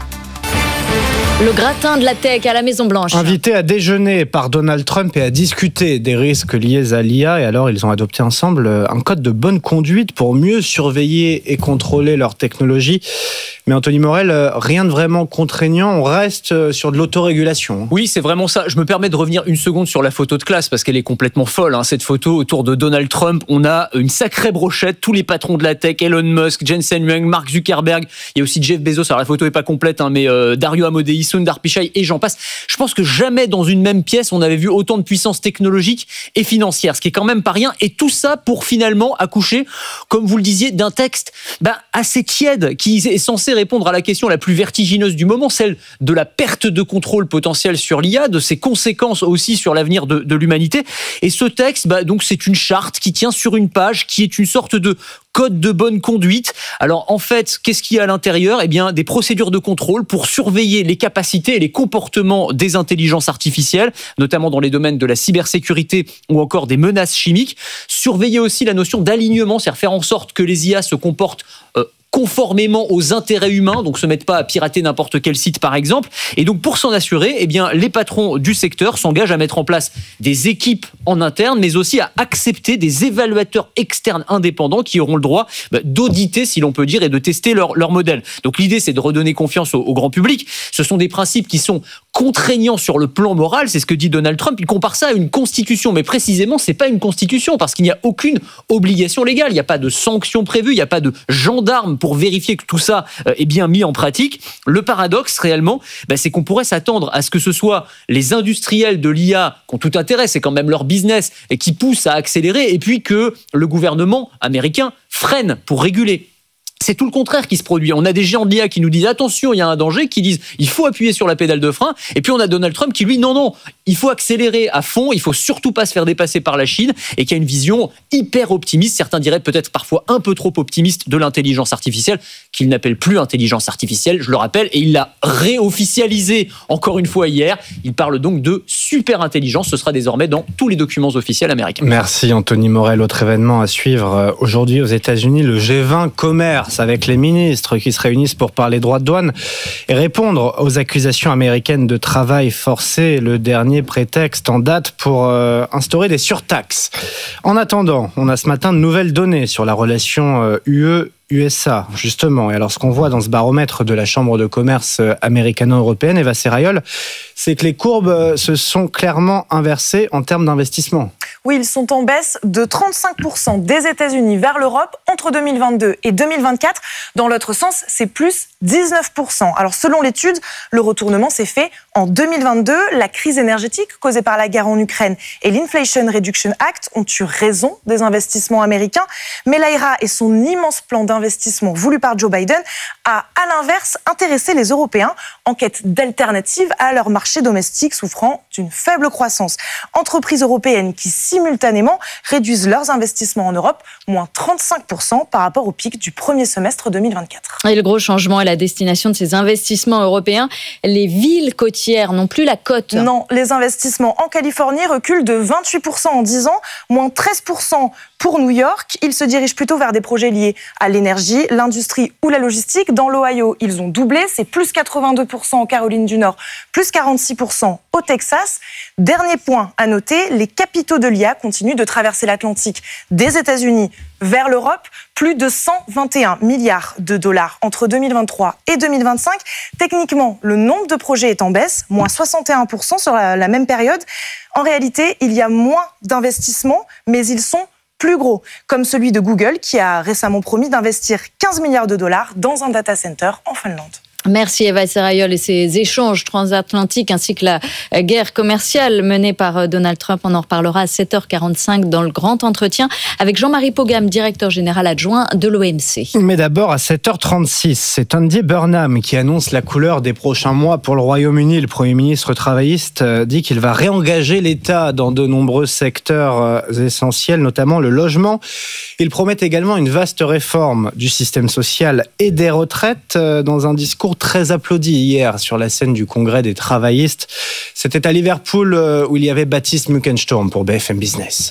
Speaker 5: Le gratin de la tech à la Maison-Blanche.
Speaker 3: Invité à déjeuner par Donald Trump et à discuter des risques liés à l'I A. Et alors, ils ont adopté ensemble un code de bonne conduite pour mieux surveiller et contrôler leur technologie. Mais Anthony Morel, rien de vraiment contraignant. On reste sur de l'autorégulation.
Speaker 1: Oui, c'est vraiment ça. Je me permets de revenir une seconde sur la photo de classe parce qu'elle est complètement folle. Hein. Cette photo autour de Donald Trump, on a une sacrée brochette. Tous les patrons de la tech, Elon Musk, Jensen Huang, Mark Zuckerberg. Il y a aussi Jeff Bezos. Alors la photo est pas complète, hein, mais euh, Dario Amodei, Sundar Pichai et j'en passe. Je pense que jamais dans une même pièce on avait vu autant de puissance technologique et financière, ce qui est quand même pas rien. Et tout ça pour finalement accoucher, comme vous le disiez, d'un texte bah, assez tiède qui est censé répondre à la question la plus vertigineuse du moment, celle de la perte de contrôle potentiel sur l'I A, de ses conséquences aussi sur l'avenir de, de l'humanité. Et ce texte, bah, donc c'est une charte qui tient sur une page, qui est une sorte de code de bonne conduite. Alors en fait, qu'est-ce qu'il y a à l'intérieur ? Eh bien, des procédures de contrôle pour surveiller les capacités et les comportements des intelligences artificielles, notamment dans les domaines de la cybersécurité ou encore des menaces chimiques. Surveiller aussi la notion d'alignement, c'est-à-dire faire en sorte que les I A se comportent euh, conformément aux intérêts humains, donc se mettent pas à pirater n'importe quel site par exemple. Et donc pour s'en assurer, eh bien les patrons du secteur s'engagent à mettre en place des équipes en interne, mais aussi à accepter des évaluateurs externes indépendants qui auront le droit bah, d'auditer, si l'on peut dire, et de tester leur, leur modèle. Donc l'idée, c'est de redonner confiance au, au grand public. Ce sont des principes qui sont contraignants sur le plan moral, c'est ce que dit Donald Trump. Il compare ça à une constitution, mais précisément, c'est pas une constitution parce qu'il n'y a aucune obligation légale. Il n'y a pas de sanctions prévues, il n'y a pas de gendarmes pour vérifier que tout ça est bien mis en pratique. Le paradoxe, réellement, bah, c'est qu'on pourrait s'attendre à ce que ce soit les industriels de l'I A qui ont tout intérêt, c'est quand même leur business, et qui poussent à accélérer, et puis que le gouvernement américain freine pour réguler. C'est tout le contraire qui se produit. On a des géants de l'I A qui nous disent attention, il y a un danger, qui disent il faut appuyer sur la pédale de frein. Et puis on a Donald Trump qui lui non non, il faut accélérer à fond, il faut surtout pas se faire dépasser par la Chine, et qui a une vision hyper optimiste. Certains diraient peut-être parfois un peu trop optimiste de l'intelligence artificielle, qu'il n'appelle plus intelligence artificielle, je le rappelle, et il l'a réofficialisé encore une fois hier. Il parle donc de super intelligence. Ce sera désormais dans tous les documents officiels américains.
Speaker 3: Merci Anthony Morel. Autre événement à suivre aujourd'hui aux États-Unis, le G vingt commerce, avec les ministres qui se réunissent pour parler droits de douane et répondre aux accusations américaines de travail forcé, le dernier prétexte en date pour euh, instaurer des surtaxes. En attendant, on a ce matin de nouvelles données sur la relation euh, U E U S A, justement. Et alors, ce qu'on voit dans ce baromètre de la Chambre de commerce américano-européenne, Eva Serrayol, c'est que les courbes se sont clairement inversées en termes d'investissement.
Speaker 2: Oui, ils sont en baisse de trente-cinq pour cent des États-Unis vers l'Europe entre deux mille vingt-deux et deux mille vingt-quatre. Dans l'autre sens, c'est plus dix-neuf pour cent. Alors, selon l'étude, le retournement s'est fait en deux mille vingt-deux. La crise énergétique causée par la guerre en Ukraine et l'Inflation Reduction Act ont eu raison des investissements américains. Mais l'A I R A et son immense plan d'investissement voulu par Joe Biden a, à l'inverse, intéressé les Européens en quête d'alternatives à leur marché domestique souffrant d'une faible croissance. Entreprises européennes qui, simultanément, réduisent leurs investissements en Europe, moins trente-cinq pour cent par rapport au pic du premier semestre deux mille vingt-quatre.
Speaker 5: Et le gros changement est la destination de ces investissements européens. Les villes côtières n'ont plus la cote.
Speaker 2: Non, les investissements en Californie reculent de vingt-huit pour cent en dix ans, moins treize pour cent pour New York. Ils se dirigent plutôt vers des projets liés à l'énergie, l'industrie ou la logistique. Dans l'Ohio, ils ont doublé, c'est plus quatre-vingt-deux pour cent en Caroline du Nord, plus quarante-six pour cent au Texas. Dernier point à noter, les capitaux de l'I A continuent de traverser l'Atlantique des États-Unis vers l'Europe, plus de cent vingt et un milliards de dollars entre deux mille vingt-trois et deux mille vingt-cinq. Techniquement, le nombre de projets est en baisse, moins soixante et un pour cent sur la, la même période. En réalité, il y a moins d'investissements, mais ils sont plus gros, comme celui de Google qui a récemment promis d'investir quinze milliards de dollars dans un data center en Finlande.
Speaker 5: Merci Eva Serrayol, et ces échanges transatlantiques ainsi que la guerre commerciale menée par Donald Trump, on en reparlera à sept heures quarante-cinq dans le grand entretien avec Jean-Marie Pogam, directeur général adjoint de l'O M C.
Speaker 3: Mais d'abord à sept heures trente-six, c'est Andy Burnham qui annonce la couleur des prochains mois pour le Royaume-Uni. Le Premier ministre travailliste dit qu'il va réengager l'État dans de nombreux secteurs essentiels, notamment le logement. Il promet également une vaste réforme du système social et des retraites dans un discours très applaudi hier sur la scène du Congrès des travaillistes. C'était à Liverpool où il y avait Baptiste Muckensturm pour B F M Business.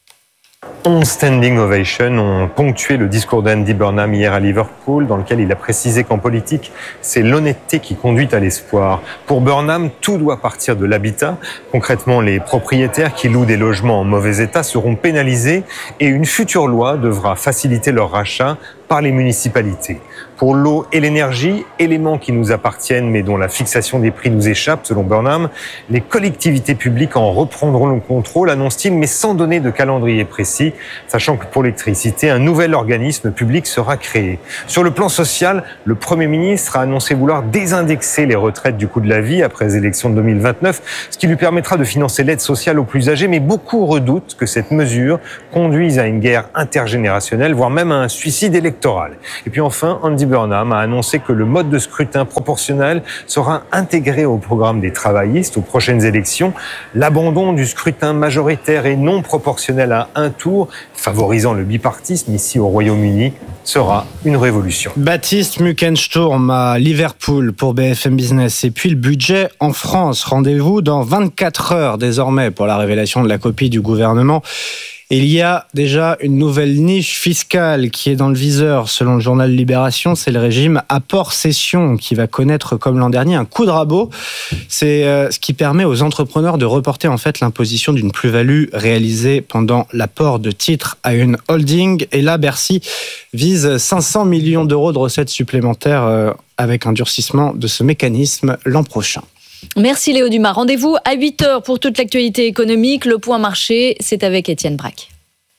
Speaker 4: onze standing ovations ont ponctué le discours d'Andy Burnham hier à Liverpool, dans lequel il a précisé qu'en politique, c'est l'honnêteté qui conduit à l'espoir. Pour Burnham, tout doit partir de l'habitat. Concrètement, les propriétaires qui louent des logements en mauvais état seront pénalisés et une future loi devra faciliter leur rachat par les municipalités. Pour l'eau et l'énergie, éléments qui nous appartiennent mais dont la fixation des prix nous échappe, selon Burnham, les collectivités publiques en reprendront le contrôle, annonce-t-il, mais sans donner de calendrier précis, sachant que pour l'électricité, un nouvel organisme public sera créé. Sur le plan social, le Premier ministre a annoncé vouloir désindexer les retraites du coût de la vie après les élections de deux mille vingt-neuf, ce qui lui permettra de financer l'aide sociale aux plus âgés, mais beaucoup redoutent que cette mesure conduise à une guerre intergénérationnelle, voire même à un suicide électoral. Et puis enfin, Andy Burnham a annoncé que le mode de scrutin proportionnel sera intégré au programme des travaillistes aux prochaines élections. L'abandon du scrutin majoritaire et non proportionnel à un tour, favorisant le bipartisme ici au Royaume-Uni, sera une révolution.
Speaker 3: Baptiste Muckensturm à Liverpool pour B F M Business. Et puis le budget en France. Rendez-vous dans vingt-quatre heures désormais pour la révélation de la copie du gouvernement. Il y a déjà une nouvelle niche fiscale qui est dans le viseur. Selon le journal Libération, c'est le régime apport-cession qui va connaître, comme l'an dernier, un coup de rabot. C'est euh, ce qui permet aux entrepreneurs de reporter en fait l'imposition d'une plus-value réalisée pendant l'apport de titres à une holding. Et là, Bercy vise cinq cents millions d'euros de recettes supplémentaires euh, avec un durcissement de ce mécanisme l'an prochain.
Speaker 5: Merci Léo Dumas. Rendez-vous à huit heures pour toute l'actualité économique. Le point marché, c'est avec Étienne Braque.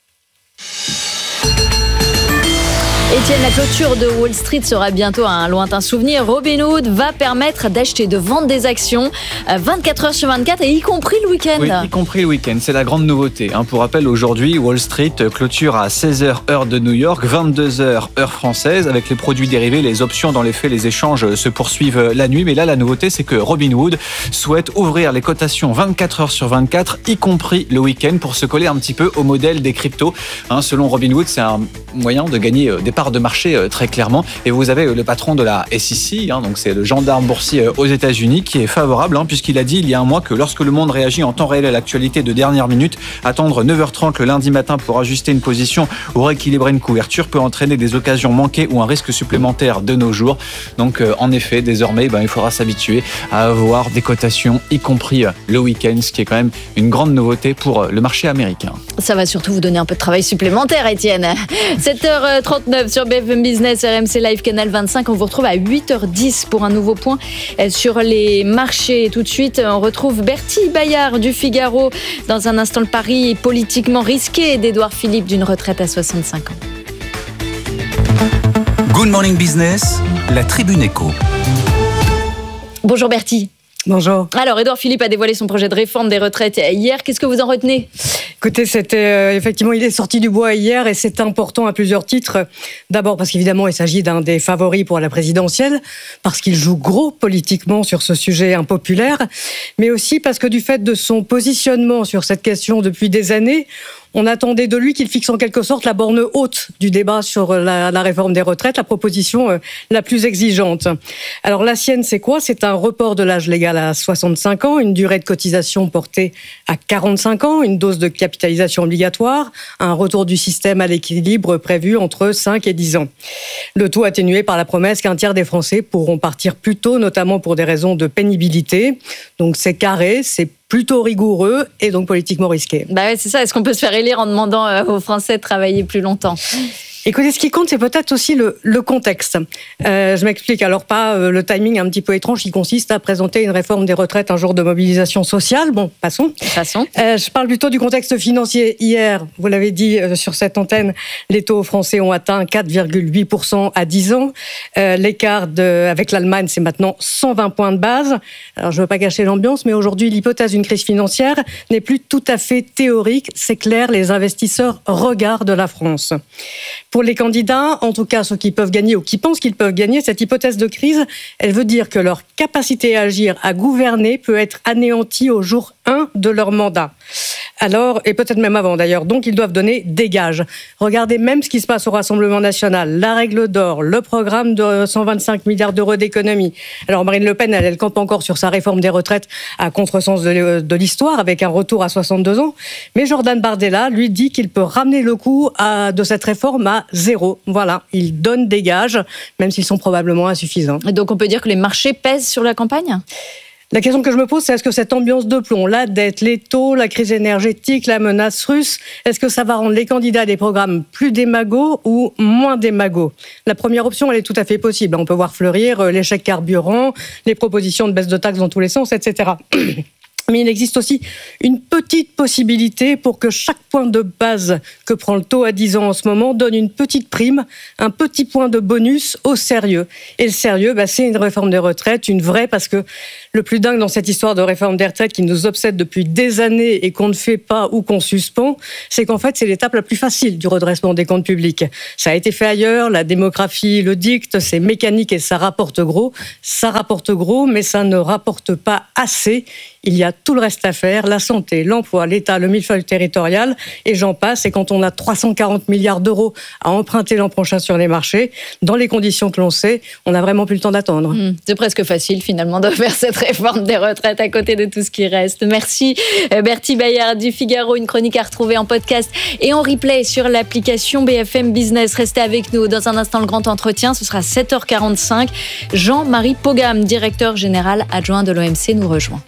Speaker 5: Étienne, la clôture de Wall Street sera bientôt un lointain souvenir. Robinhood va permettre d'acheter, de vendre des actions vingt-quatre heures sur vingt-quatre, et y compris le week-end.
Speaker 14: Oui, y compris le week-end. C'est la grande nouveauté. Pour rappel, aujourd'hui, Wall Street clôture à seize heures heure de New York, vingt-deux heures heure française. Avec les produits dérivés, les options, dans les faits, les échanges se poursuivent la nuit. Mais là, la nouveauté, c'est que Robinhood souhaite ouvrir les cotations vingt-quatre heures sur vingt-quatre, y compris le week-end, pour se coller un petit peu au modèle des cryptos. Hein, selon Robinhood, c'est un moyen de gagner des parts de marché très clairement. Et vous avez le patron de la S E C, hein, donc c'est le gendarme boursier aux États-Unis, qui est favorable, hein, puisqu'il a dit il y a un mois que lorsque le monde réagit en temps réel à l'actualité de dernière minute, attendre neuf heures trente le lundi matin pour ajuster une position ou rééquilibrer une couverture peut entraîner des occasions manquées ou un risque supplémentaire de nos jours. Donc euh, en effet, désormais, ben, il faudra s'habituer à avoir des cotations, y compris euh, le week-end, ce qui est quand même une grande nouveauté pour euh, le marché américain.
Speaker 5: Ça va surtout vous donner un peu de travail supplémentaire, Étienne. sept heures trente-neuf sur B F M Business, R M C Live, Canal vingt-cinq. On vous retrouve à huit heures dix pour un nouveau point sur les marchés. Tout de suite, on retrouve Bertie Bayard du Figaro. Dans un instant, le pari politiquement risqué d'Édouard Philippe d'une retraite à soixante-cinq ans.
Speaker 15: Good Morning Business, la Tribune Éco.
Speaker 5: Bonjour Bertie.
Speaker 6: Bonjour.
Speaker 5: Alors, Édouard Philippe a dévoilé son projet de réforme des retraites hier. Qu'est-ce que vous en retenez ?
Speaker 6: Écoutez, c'était euh, effectivement, il est sorti du bois hier et c'est important à plusieurs titres. D'abord parce qu'évidemment, il s'agit d'un des favoris pour la présidentielle, parce qu'il joue gros politiquement sur ce sujet impopulaire, mais aussi parce que du fait de son positionnement sur cette question depuis des années, on attendait de lui qu'il fixe en quelque sorte la borne haute du débat sur la, la réforme des retraites, la proposition euh, la plus exigeante. Alors la sienne, c'est quoi ? C'est un report de l'âge légal à soixante-cinq ans, une durée de cotisation portée à quarante-cinq ans, une dose de capitalisation obligatoire, un retour du système à l'équilibre prévu entre cinq et dix ans. Le tout atténué par la promesse qu'un tiers des Français pourront partir plus tôt, notamment pour des raisons de pénibilité. Donc c'est carré, c'est plutôt rigoureux et donc politiquement risqué.
Speaker 5: Bah ouais, c'est ça. Est-ce qu'on peut se faire élire en demandant aux Français de travailler plus longtemps ?
Speaker 6: Écoutez, ce qui compte, c'est peut-être aussi le, le contexte. Euh, je m'explique. Alors, pas euh, le timing un petit peu étrange qui consiste à présenter une réforme des retraites un jour de mobilisation sociale. Bon, passons.
Speaker 5: Passons.
Speaker 6: Euh, je parle plutôt du contexte financier. Hier, vous l'avez dit euh, sur cette antenne, les taux français ont atteint quatre virgule huit pour cent à dix ans. Euh, l'écart de, avec l'Allemagne, c'est maintenant cent vingt points de base. Alors, je ne veux pas gâcher l'ambiance, mais aujourd'hui, l'hypothèse d'une crise financière n'est plus tout à fait théorique. C'est clair, les investisseurs regardent la France. Pour les candidats, en tout cas ceux qui peuvent gagner ou qui pensent qu'ils peuvent gagner, cette hypothèse de crise, elle veut dire que leur capacité à agir, à gouverner, peut être anéantie au jour un de leur mandat. Alors, et peut-être même avant d'ailleurs, donc ils doivent donner des gages. Regardez même ce qui se passe au Rassemblement national, la règle d'or, le programme de cent vingt-cinq milliards d'euros d'économie. Alors Marine Le Pen, elle, elle campe encore sur sa réforme des retraites à contresens de, de l'histoire, avec un retour à soixante-deux ans. Mais Jordan Bardella, lui, dit qu'il peut ramener le coût à, de cette réforme à zéro. Voilà, il donne des gages, même s'ils sont probablement insuffisants.
Speaker 5: Et donc on peut dire que les marchés pèsent sur la campagne ?
Speaker 6: La question que je me pose, c'est est-ce que cette ambiance de plomb, la dette, les taux, la crise énergétique, la menace russe, est-ce que ça va rendre les candidats des programmes plus démagos ou moins démagos ? La première option, elle est tout à fait possible. On peut voir fleurir les chèques carburant, les propositions de baisse de taxes dans tous les sens, et cetera. Mais il existe aussi une petite possibilité pour que chaque point de base que prend le taux à dix ans en ce moment donne une petite prime, un petit point de bonus au sérieux. Et le sérieux, bah, c'est une réforme des retraites, une vraie, parce que le plus dingue dans cette histoire de réforme des retraites qui nous obsède depuis des années et qu'on ne fait pas ou qu'on suspend, c'est qu'en fait, c'est l'étape la plus facile du redressement des comptes publics. Ça a été fait ailleurs, la démographie le dicte, c'est mécanique et ça rapporte gros. Ça rapporte gros, mais ça ne rapporte pas assez. Il y a tout le reste à faire, la santé, l'emploi, l'État, le millefeuille territorial, et j'en passe. Et quand on a trois cent quarante milliards d'euros à emprunter l'an prochain sur les marchés, dans les conditions que l'on sait, on n'a vraiment plus le temps d'attendre.
Speaker 5: Mmh, c'est presque facile finalement de faire cette réforme des retraites à côté de tout ce qui reste. Merci Bertie Bayard du Figaro, une chronique à retrouver en podcast et en replay sur l'application B F M Business. Restez avec nous dans un instant, le grand entretien, ce sera sept heures quarante-cinq. Jean-Marie Pogam, directeur général adjoint de l'O M C, nous rejoint.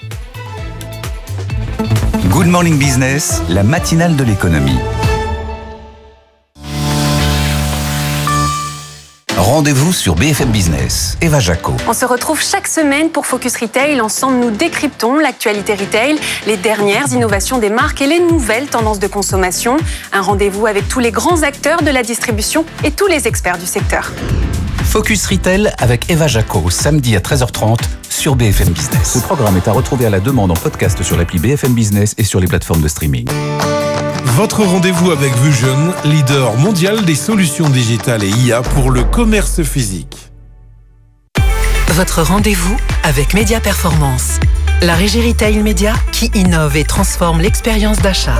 Speaker 15: Good Morning Business, la matinale de l'économie. Rendez-vous sur B F M Business. Eva Jaco.
Speaker 7: On se retrouve chaque semaine pour Focus Retail. Ensemble, nous décryptons l'actualité retail, les dernières innovations des marques et les nouvelles tendances de consommation. Un rendez-vous avec tous les grands acteurs de la distribution et tous les experts du secteur.
Speaker 15: Focus Retail avec Eva Jaco, samedi à treize heures trente sur B F M Business.
Speaker 8: Ce programme est à retrouver à la demande en podcast sur l'appli B F M Business et sur les plateformes de streaming.
Speaker 9: Votre rendez-vous avec Vusion, leader mondial des solutions digitales et I A pour le commerce physique.
Speaker 10: Votre rendez-vous avec Média Performance, la régie retail média qui innove et transforme l'expérience d'achat.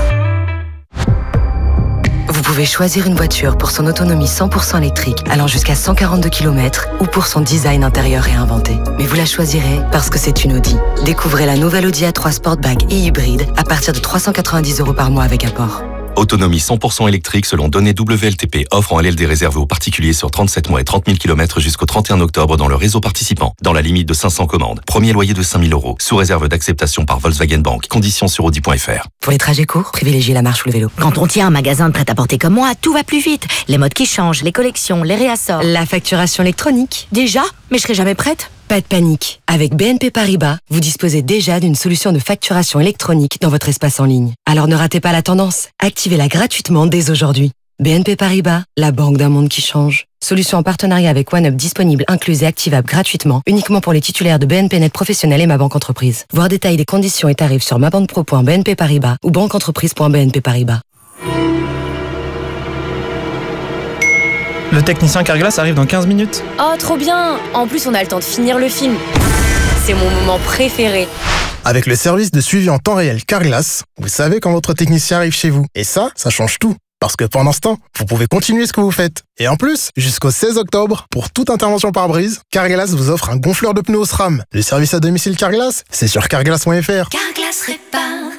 Speaker 25: Vous pouvez choisir une voiture pour son autonomie cent pour cent électrique allant jusqu'à cent quarante-deux kilomètres ou pour son design intérieur réinventé. Mais vous la choisirez parce que c'est une Audi. Découvrez la nouvelle Audi A trois Sportback et hybride à partir de trois cent quatre-vingt-dix euros par mois avec apport.
Speaker 11: Autonomie cent pour cent électrique selon données W L T P. Offre en L L D réservée aux particuliers sur trente-sept mois et trente mille kilomètres jusqu'au trente et un octobre dans le réseau participant. Dans la limite de cinq cents commandes. Premier loyer de cinq mille euros. Sous réserve d'acceptation par Volkswagen Bank. Conditions sur audi point f r.
Speaker 25: Pour les trajets courts, privilégiez la marche ou le vélo.
Speaker 12: Quand on tient un magasin de prêt-à-porter comme moi, tout va plus vite. Les modes qui changent, les collections, les réassorts.
Speaker 25: La facturation électronique.
Speaker 12: Déjà ? Mais je serai jamais prête.
Speaker 25: Pas de panique. Avec B N P Paribas, vous disposez déjà d'une solution de facturation électronique dans votre espace en ligne. Alors ne ratez pas la tendance. Activez-la gratuitement dès aujourd'hui. B N P Paribas, la banque d'un monde qui change. Solution en partenariat avec OneUp disponible, incluse et activable gratuitement, uniquement pour les titulaires de B N P Net Professionnel et Ma Banque Entreprise. Voir détails des conditions et tarifs sur mabanquepro point b n p paribas ou banqueentreprise point b n p paribas.
Speaker 16: Le technicien Carglass arrive dans quinze minutes.
Speaker 17: Oh, trop bien! En plus, on a le temps de finir le film. C'est mon moment préféré.
Speaker 29: Avec le service de suivi en temps réel Carglass, vous savez quand votre technicien arrive chez vous. Et ça, ça change tout. Parce que pendant ce temps, vous pouvez continuer ce que vous faites. Et en plus, jusqu'au seize octobre, pour toute intervention par brise, Carglass vous offre un gonfleur de pneus au SRAM. Le service à domicile Carglass, c'est sur carglass point f r.
Speaker 11: Carglass répare.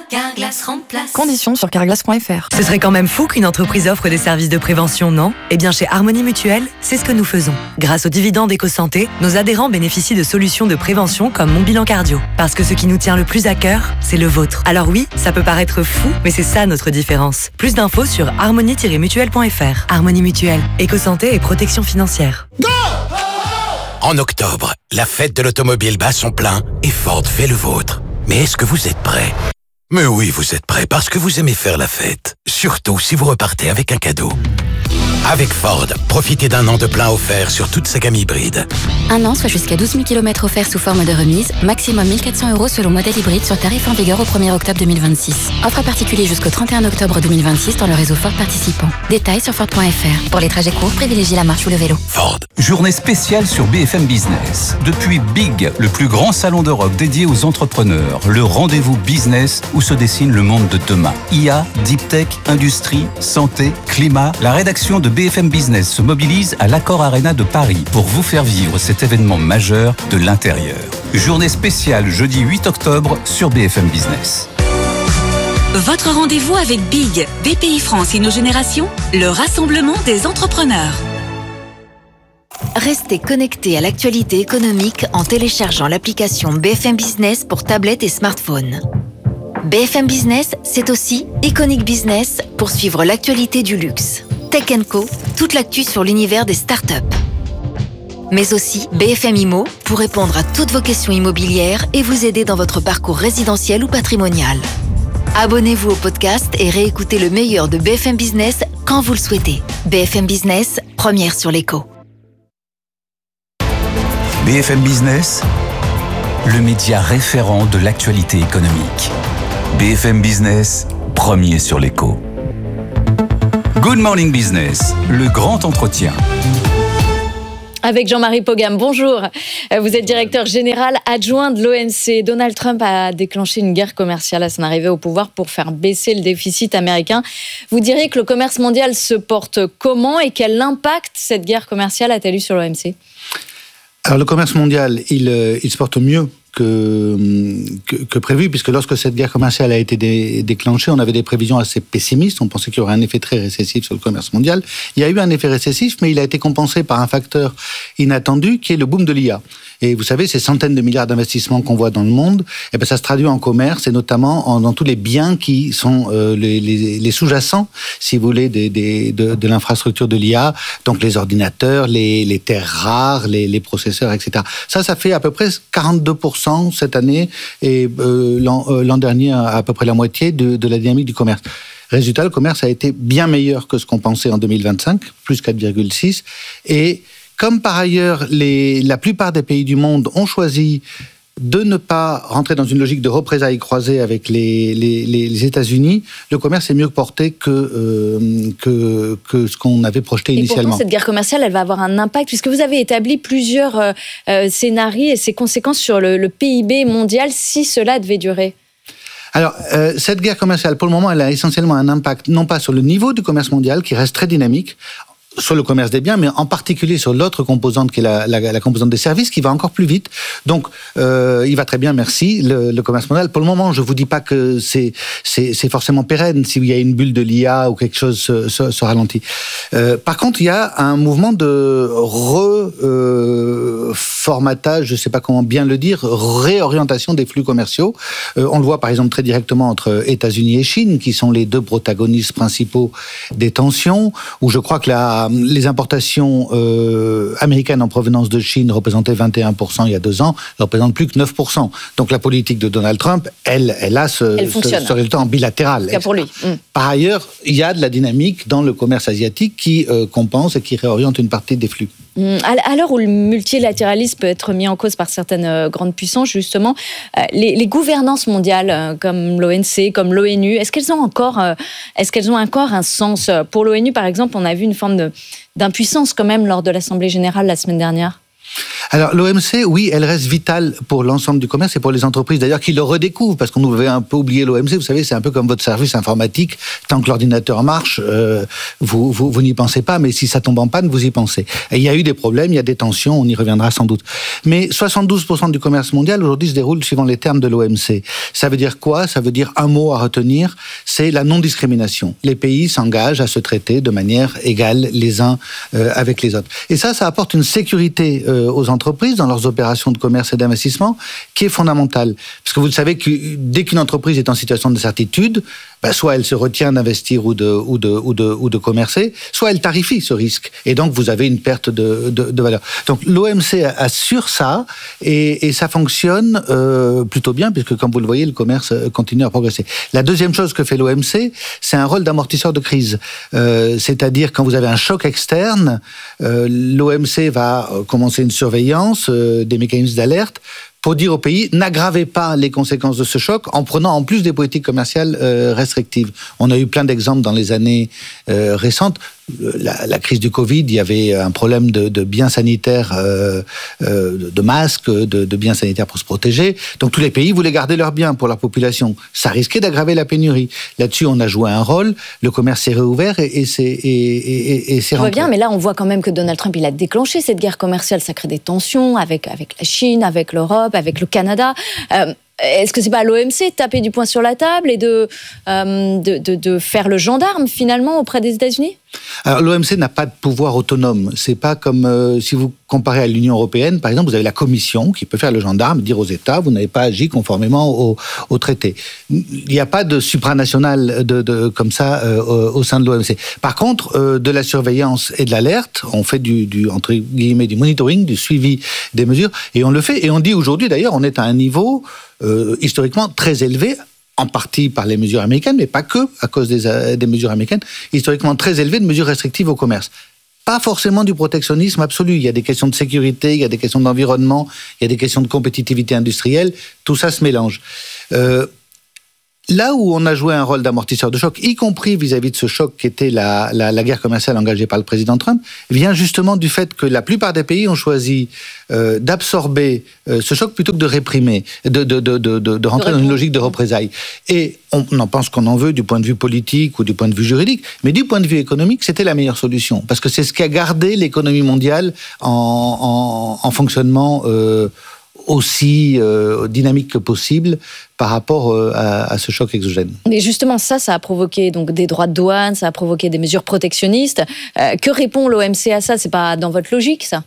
Speaker 25: Carglass remplace.
Speaker 19: Conditions sur carglass point f r.
Speaker 25: Ce serait quand même fou qu'une entreprise offre des services de prévention, non ? Eh bien, chez Harmonie Mutuelle, c'est ce que nous faisons. Grâce aux dividendes EcoSanté, nos adhérents bénéficient de solutions de prévention comme Mon Bilan Cardio. Parce que ce qui nous tient le plus à cœur, c'est le vôtre. Alors oui, ça peut paraître fou, mais c'est ça notre différence. Plus d'infos sur harmonie tiret mutuelle point f r. Harmonie Mutuelle, EcoSanté et protection financière.
Speaker 20: Go! En octobre, la fête de l'automobile bat son plein et Ford fait le vôtre. Mais est-ce que vous êtes prêts ? Mais oui, vous êtes prêts parce que vous aimez faire la fête. Surtout si vous repartez avec un cadeau. Avec Ford, profitez d'un an de plein offert sur toute sa gamme hybride.
Speaker 21: Un an, soit jusqu'à douze mille kilomètres offerts sous forme de remise, maximum mille quatre cents euros selon modèle hybride sur tarif en vigueur au premier octobre deux mille vingt-six. Offre à particulier jusqu'au trente et un octobre deux mille vingt-six dans le réseau Ford participant. Détails sur Ford point f r. Pour les trajets courts, privilégiez la marche ou le vélo.
Speaker 20: Ford.
Speaker 15: Journée spéciale sur B F M Business. Depuis Big, le plus grand salon d'Europe dédié aux entrepreneurs, le rendez-vous business où se dessine le monde de demain. I A, Deep Tech, industrie, santé, climat. La rédaction de B F M Business se mobilise à l'Accor Arena de Paris pour vous faire vivre cet événement majeur de l'intérieur. Journée spéciale jeudi huit octobre sur B F M Business.
Speaker 22: Votre rendez-vous avec Big, B P I France Inno-Génération, le rassemblement des entrepreneurs.
Speaker 13: Restez connectés à l'actualité économique en téléchargeant l'application B F M Business pour tablette et smartphone. B F M Business, c'est aussi Iconic Business pour suivre l'actualité du luxe. Tech and Co, toute l'actu sur l'univers des startups. Mais aussi B F M Immo pour répondre à toutes vos questions immobilières et vous aider dans votre parcours résidentiel ou patrimonial. Abonnez-vous au podcast et réécoutez le meilleur de B F M Business quand vous le souhaitez. B F M Business, première sur l'écho.
Speaker 15: B F M Business, le média référent de l'actualité économique. B F M Business, premier sur l'écho. Good Morning Business, le grand entretien.
Speaker 5: Avec Jean-Marie Pogam, bonjour. Vous êtes directeur général adjoint de l'O M C. Donald Trump a déclenché une guerre commerciale à son arrivée au pouvoir pour faire baisser le déficit américain. Vous diriez que le commerce mondial se porte comment et quel impact cette guerre commerciale a-t-elle eu sur l'O M C ?
Speaker 23: Alors le commerce mondial, il, il se porte mieux que, que, que prévu, puisque lorsque cette guerre commerciale a été dé, déclenchée, on avait des prévisions assez pessimistes, on pensait qu'il y aurait un effet très récessif sur le commerce mondial. Il y a eu un effet récessif, mais il a été compensé par un facteur inattendu, qui est le boom de l'I A. Et vous savez, ces centaines de milliards d'investissements qu'on voit dans le monde, eh ben ça se traduit en commerce, et notamment en, dans tous les biens qui sont euh, les, les, les sous-jacents, si vous voulez, des, des, de, de l'infrastructure de l'I A, donc les ordinateurs, les, les terres rares, les, les processeurs, et cetera. Ça, ça fait à peu près quarante-deux pour cent cette année, et euh, l'an, euh, l'an dernier, à peu près la moitié de, de la dynamique du commerce. Résultat, le commerce a été bien meilleur que ce qu'on pensait en deux mille vingt-cinq, plus quatre virgule six, et comme par ailleurs, les, la plupart des pays du monde ont choisi de ne pas rentrer dans une logique de représailles croisées avec les, les, les États-Unis, le commerce est mieux porté que, euh, que, que ce qu'on avait projeté
Speaker 5: et
Speaker 23: initialement.
Speaker 5: Et pourtant, cette guerre commerciale, elle va avoir un impact, puisque vous avez établi plusieurs euh, euh, scénarios et ses conséquences sur le, le P I B mondial si cela devait durer.
Speaker 23: Alors, euh, cette guerre commerciale, pour le moment, elle a essentiellement un impact, non pas sur le niveau du commerce mondial, qui reste très dynamique, sur le commerce des biens, mais en particulier sur l'autre composante qui est la, la, la composante des services, qui va encore plus vite. Donc, euh, il va très bien, merci, le, le commerce mondial. Pour le moment, je vous dis pas que c'est, c'est, c'est forcément pérenne s'il y a une bulle de l'I A ou quelque chose se, se, se ralentit. Euh, par contre, il y a un mouvement de reformatage, euh, je sais pas comment bien le dire, réorientation des flux commerciaux. Euh, on le voit par exemple très directement entre États-Unis et Chine, qui sont les deux protagonistes principaux des tensions, où je crois que la les importations euh, américaines en provenance de Chine représentaient vingt et un pour cent il y a deux ans, ne représentent plus que neuf pour cent. Donc la politique de Donald Trump, elle, elle a ce, elle ce, ce résultat en bilatéral.
Speaker 5: C'est pour lui. Mmh.
Speaker 23: Par ailleurs, il y a de la dynamique dans le commerce asiatique qui euh, compense et qui réoriente une partie des flux.
Speaker 5: Mmh. À l'heure où le multilatéralisme peut être mis en cause par certaines euh, grandes puissances, justement, euh, les, les gouvernances mondiales euh, comme l'O N C, comme l'ONU, est-ce qu'elles ont encore, euh, est-ce qu'elles ont encore un sens ? Pour l'ONU, par exemple, on a vu une forme de, d'impuissance quand même lors de l'Assemblée générale la semaine dernière.
Speaker 23: Alors l'O M C, oui, elle reste vitale pour l'ensemble du commerce et pour les entreprises d'ailleurs qui le redécouvrent, parce qu'on nous avait un peu oublié l'O M C. Vous savez, c'est un peu comme votre service informatique. Tant que l'ordinateur marche, euh, vous, vous, vous n'y pensez pas, mais si ça tombe en panne, vous y pensez. Et il y a eu des problèmes, il y a des tensions, on y reviendra sans doute. Mais soixante-douze pour cent du commerce mondial aujourd'hui se déroule suivant les termes de l'O M C. Ça veut dire quoi? Ça veut dire un mot à retenir, c'est la non-discrimination. Les pays s'engagent à se traiter de manière égale les uns euh, avec les autres. Et ça, ça apporte une sécurité euh, aux entreprises dans leurs opérations de commerce et d'investissement qui est fondamentale. Parce que vous le savez que dès qu'une entreprise est en situation d'incertitude, ben, soit elle se retient d'investir ou de, ou, de, ou, de, ou de commercer, soit elle tarifie ce risque. Et donc, vous avez une perte de, de, de valeur. Donc, l'O M C assure ça et, et ça fonctionne euh, plutôt bien puisque, comme vous le voyez, le commerce continue à progresser. La deuxième chose que fait l'O M C, c'est un rôle d'amortisseur de crise. Euh, c'est-à-dire, quand vous avez un choc externe, euh, l'O M C va commencer une surveillance, euh, des mécanismes d'alerte, pour dire au pays, n'aggravez pas les conséquences de ce choc en prenant en plus des politiques commerciales euh, restrictives. On a eu plein d'exemples dans les années euh, récentes. La, la crise du Covid, il y avait un problème de, de biens sanitaires, euh, euh, de masques, de, de biens sanitaires pour se protéger. Donc tous les pays voulaient garder leurs biens pour leur population. Ça risquait d'aggraver la pénurie. Là-dessus, on a joué un rôle. Le commerce s'est réouvert et, et c'est et, et, et c'est rentré.
Speaker 5: bien, mais là, on voit quand même que Donald Trump, il a déclenché cette guerre commerciale. Ça crée des tensions avec avec la Chine, avec l'Europe, avec le Canada. Euh, Est-ce que c'est pas à l'O M C de taper du poing sur la table et de, euh, de, de, de faire le gendarme finalement auprès des États-Unis?
Speaker 23: Alors l'O M C n'a pas de pouvoir autonome. C'est pas comme euh, si vous comparez à l'Union européenne, par exemple, vous avez la Commission qui peut faire le gendarme, dire aux États vous n'avez pas agi conformément au, au traité. Il n'y a pas de supranational de, de comme ça euh, au, au sein de l'O M C. Par contre, euh, de la surveillance et de l'alerte, on fait du, du entre guillemets du monitoring, du suivi des mesures, et on le fait. Et on dit aujourd'hui d'ailleurs, on est à un niveau euh, historiquement très élevé. En partie par les mesures américaines, mais pas que, à cause des, des mesures américaines, historiquement très élevées de mesures restrictives au commerce. Pas forcément du protectionnisme absolu. Il y a des questions de sécurité, il y a des questions d'environnement, il y a des questions de compétitivité industrielle. Tout ça se mélange. Euh, Là où on a joué un rôle d'amortisseur de choc, y compris vis-à-vis de ce choc qui était la, la, la guerre commerciale engagée par le président Trump, vient justement du fait que la plupart des pays ont choisi euh, d'absorber euh, ce choc plutôt que de réprimer, de, de, de, de, de rentrer dans une logique de représailles. Et on en pense qu'on en veut du point de vue politique ou du point de vue juridique, mais du point de vue économique, c'était la meilleure solution. Parce que c'est ce qui a gardé l'économie mondiale en, en, en fonctionnement euh, aussi euh, dynamique que possible par rapport euh, à, à ce choc exogène.
Speaker 5: Mais justement, ça, ça a provoqué donc des droits de douane, ça a provoqué des mesures protectionnistes. Euh, que répond l'O M C à ça? C'est pas dans votre logique, ça?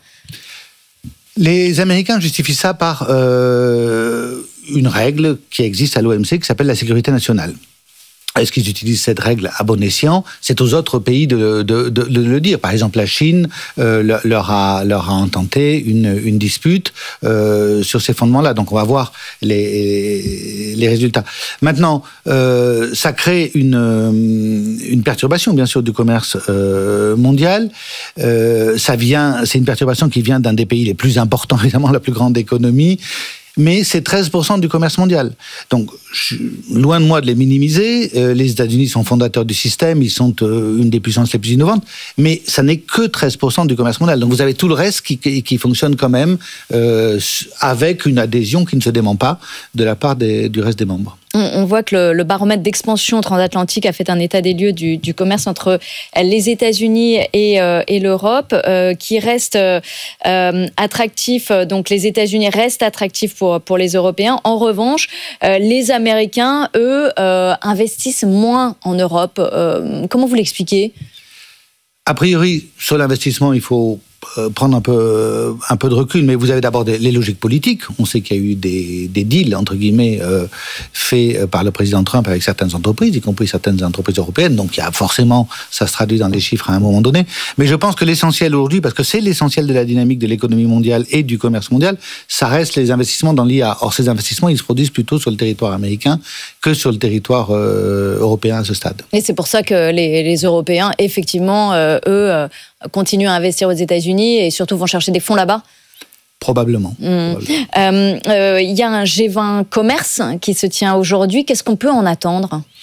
Speaker 23: Les Américains justifient ça par euh, une règle qui existe à l'O M C qui s'appelle la sécurité nationale. Est-ce qu'ils utilisent cette règle à bon escient? C'est aux autres pays de, de, de, de le dire. Par exemple, la Chine euh, leur, a, leur a intenté une, une dispute euh, sur ces fondements-là. Donc, on va voir les, les résultats. Maintenant, euh, ça crée une, une perturbation, bien sûr, du commerce euh, mondial. Euh, ça vient, c'est une perturbation qui vient d'un des pays les plus importants, évidemment, la plus grande économie. Mais c'est treize pour cent du commerce mondial. Donc, je, loin de moi de les minimiser, euh, les États-Unis sont fondateurs du système, ils sont euh, une des puissances les plus innovantes, mais ça n'est que treize pour cent du commerce mondial. Donc, vous avez tout le reste qui, qui, qui fonctionne quand même euh, avec une adhésion qui ne se dément pas de la part des, du reste des membres.
Speaker 5: On voit que le, le baromètre d'expansion transatlantique a fait un état des lieux du, du commerce entre les États-Unis et, euh, et l'Europe, euh, qui reste euh, attractif. Donc, les États-Unis restent attractifs pour, pour les Européens. En revanche, euh, les Américains, eux, euh, investissent moins en Europe. Euh, comment vous l'expliquez?
Speaker 23: A priori, sur l'investissement, il faut prendre un peu, un peu de recul, mais vous avez d'abord des, les logiques politiques. On sait qu'il y a eu des, des deals, entre guillemets, euh, faits par le président Trump avec certaines entreprises, y compris certaines entreprises européennes. Donc, il y a forcément, ça se traduit dans les chiffres à un moment donné. Mais je pense que l'essentiel aujourd'hui, parce que c'est l'essentiel de la dynamique de l'économie mondiale et du commerce mondial, ça reste les investissements dans l'I A. Or, ces investissements, ils se produisent plutôt sur le territoire américain que sur le territoire euh, européen à ce stade. Et
Speaker 5: c'est pour ça que les, les Européens, effectivement, euh, eux, euh, continuent à investir aux États-Unis et surtout vont chercher des fonds là-bas?
Speaker 23: Probablement.
Speaker 5: Mmh. Probablement. Euh, euh, y a un G vingt commerce qui se tient aujourd'hui. Qu'est-ce qu'on peut en attendre?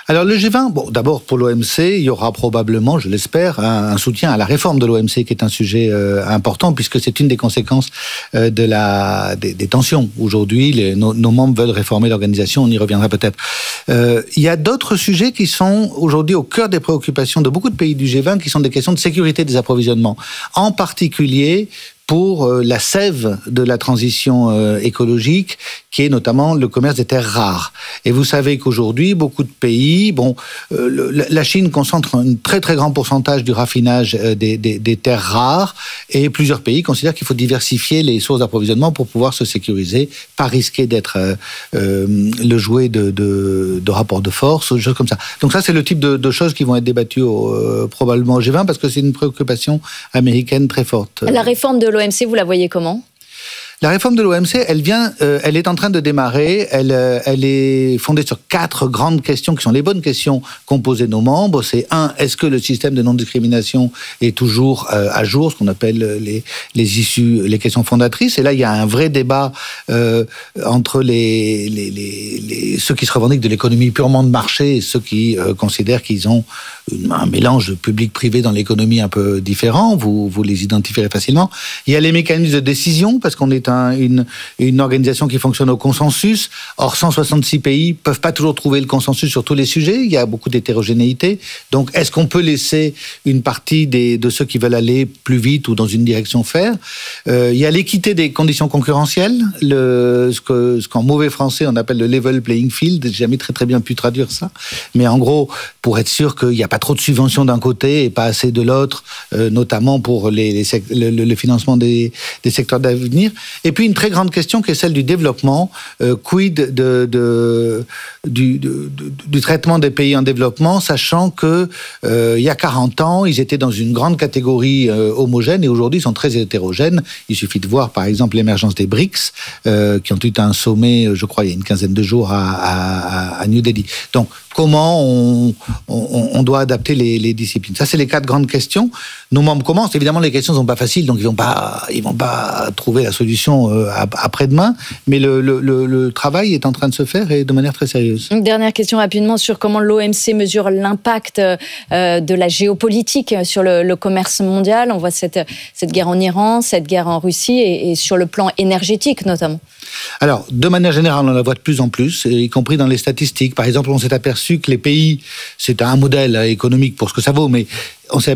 Speaker 23: Alors le G vingt, bon, d'abord pour l'O M C, il y aura probablement, je l'espère, un, un soutien à la réforme de l'O M C qui est un sujet euh, important puisque c'est une des conséquences euh, de la, des, des tensions. Aujourd'hui, les, nos, nos membres veulent réformer l'organisation, on y reviendra peut-être. Euh, il y a d'autres sujets qui sont aujourd'hui au cœur des préoccupations de beaucoup de pays du G vingt qui sont des questions de sécurité des approvisionnements. En particulier pour euh, la sève de la transition euh, écologique, qui est notamment le commerce des terres rares. Et vous savez qu'aujourd'hui, beaucoup de pays, bon, euh, le, la Chine concentre un très très grand pourcentage du raffinage euh, des, des, des terres rares, et plusieurs pays considèrent qu'il faut diversifier les sources d'approvisionnement pour pouvoir se sécuriser, pas risquer d'être euh, euh, le jouet de, de, de rapports de force, ou des choses comme ça. Donc ça, c'est le type de, de choses qui vont être débattues au, euh, probablement au G vingt, parce que c'est une préoccupation américaine très forte.
Speaker 5: La réforme de l'O M C, vous la voyez comment ?
Speaker 23: La réforme de l'O M C, elle vient, euh, elle est en train de démarrer. Elle, euh, elle est fondée sur quatre grandes questions qui sont les bonnes questions qu'ont posées nos membres. C'est un, est-ce que le système de non-discrimination est toujours euh, à jour, ce qu'on appelle les, les issues, les questions fondatrices. Et là, il y a un vrai débat euh, entre les, les, les, les, ceux qui se revendiquent de l'économie purement de marché et ceux qui euh, considèrent qu'ils ont une, un mélange de public-privé dans l'économie un peu différent. Vous, vous les identifierez facilement. Il y a les mécanismes de décision, parce qu'on est un, une, une organisation qui fonctionne au consensus. Or, cent soixante-six pays peuvent pas toujours trouver le consensus sur tous les sujets. Il y a beaucoup d'hétérogénéité. Donc, est-ce qu'on peut laisser une partie des, de ceux qui veulent aller plus vite ou dans une direction faire ? euh, Il y a l'équité des conditions concurrentielles, le, ce, que, ce qu'en mauvais français on appelle le level playing field. J'ai jamais très très bien pu traduire ça. Mais en gros, pour être sûr qu'il n'y a pas trop de subventions d'un côté et pas assez de l'autre, euh, notamment pour les, les sect- le, le financement des, des secteurs d'avenir. Et puis une très grande question qui est celle du développement. Euh, quid de, de, du, de, de, du traitement des pays en développement, sachant que euh, il y a quarante ans, ils étaient dans une grande catégorie euh, homogène et aujourd'hui ils sont très hétérogènes. Il suffit de voir par exemple l'émergence des B R I C S, euh, qui ont eu un sommet, je crois, il y a une quinzaine de jours à, à, à New Delhi. Donc, comment on, on, on doit adapter les, les disciplines. Ça, c'est les quatre grandes questions. Nos membres commencent. Évidemment, les questions ne sont pas faciles, donc ils ne vont pas, ils vont pas trouver la solution après-demain. Mais le, le, le, le travail est en train de se faire et de manière très sérieuse.
Speaker 5: Une dernière question rapidement sur comment l'O M C mesure l'impact euh, de la géopolitique sur le, le commerce mondial. On voit cette, cette guerre en Iran, cette guerre en Russie et, et sur le plan énergétique notamment.
Speaker 23: Alors, de manière générale, on la voit de plus en plus, y compris dans les statistiques. Par exemple, on s'est aperçu que les pays, c'est un modèle économique pour ce que ça vaut, mais on s'est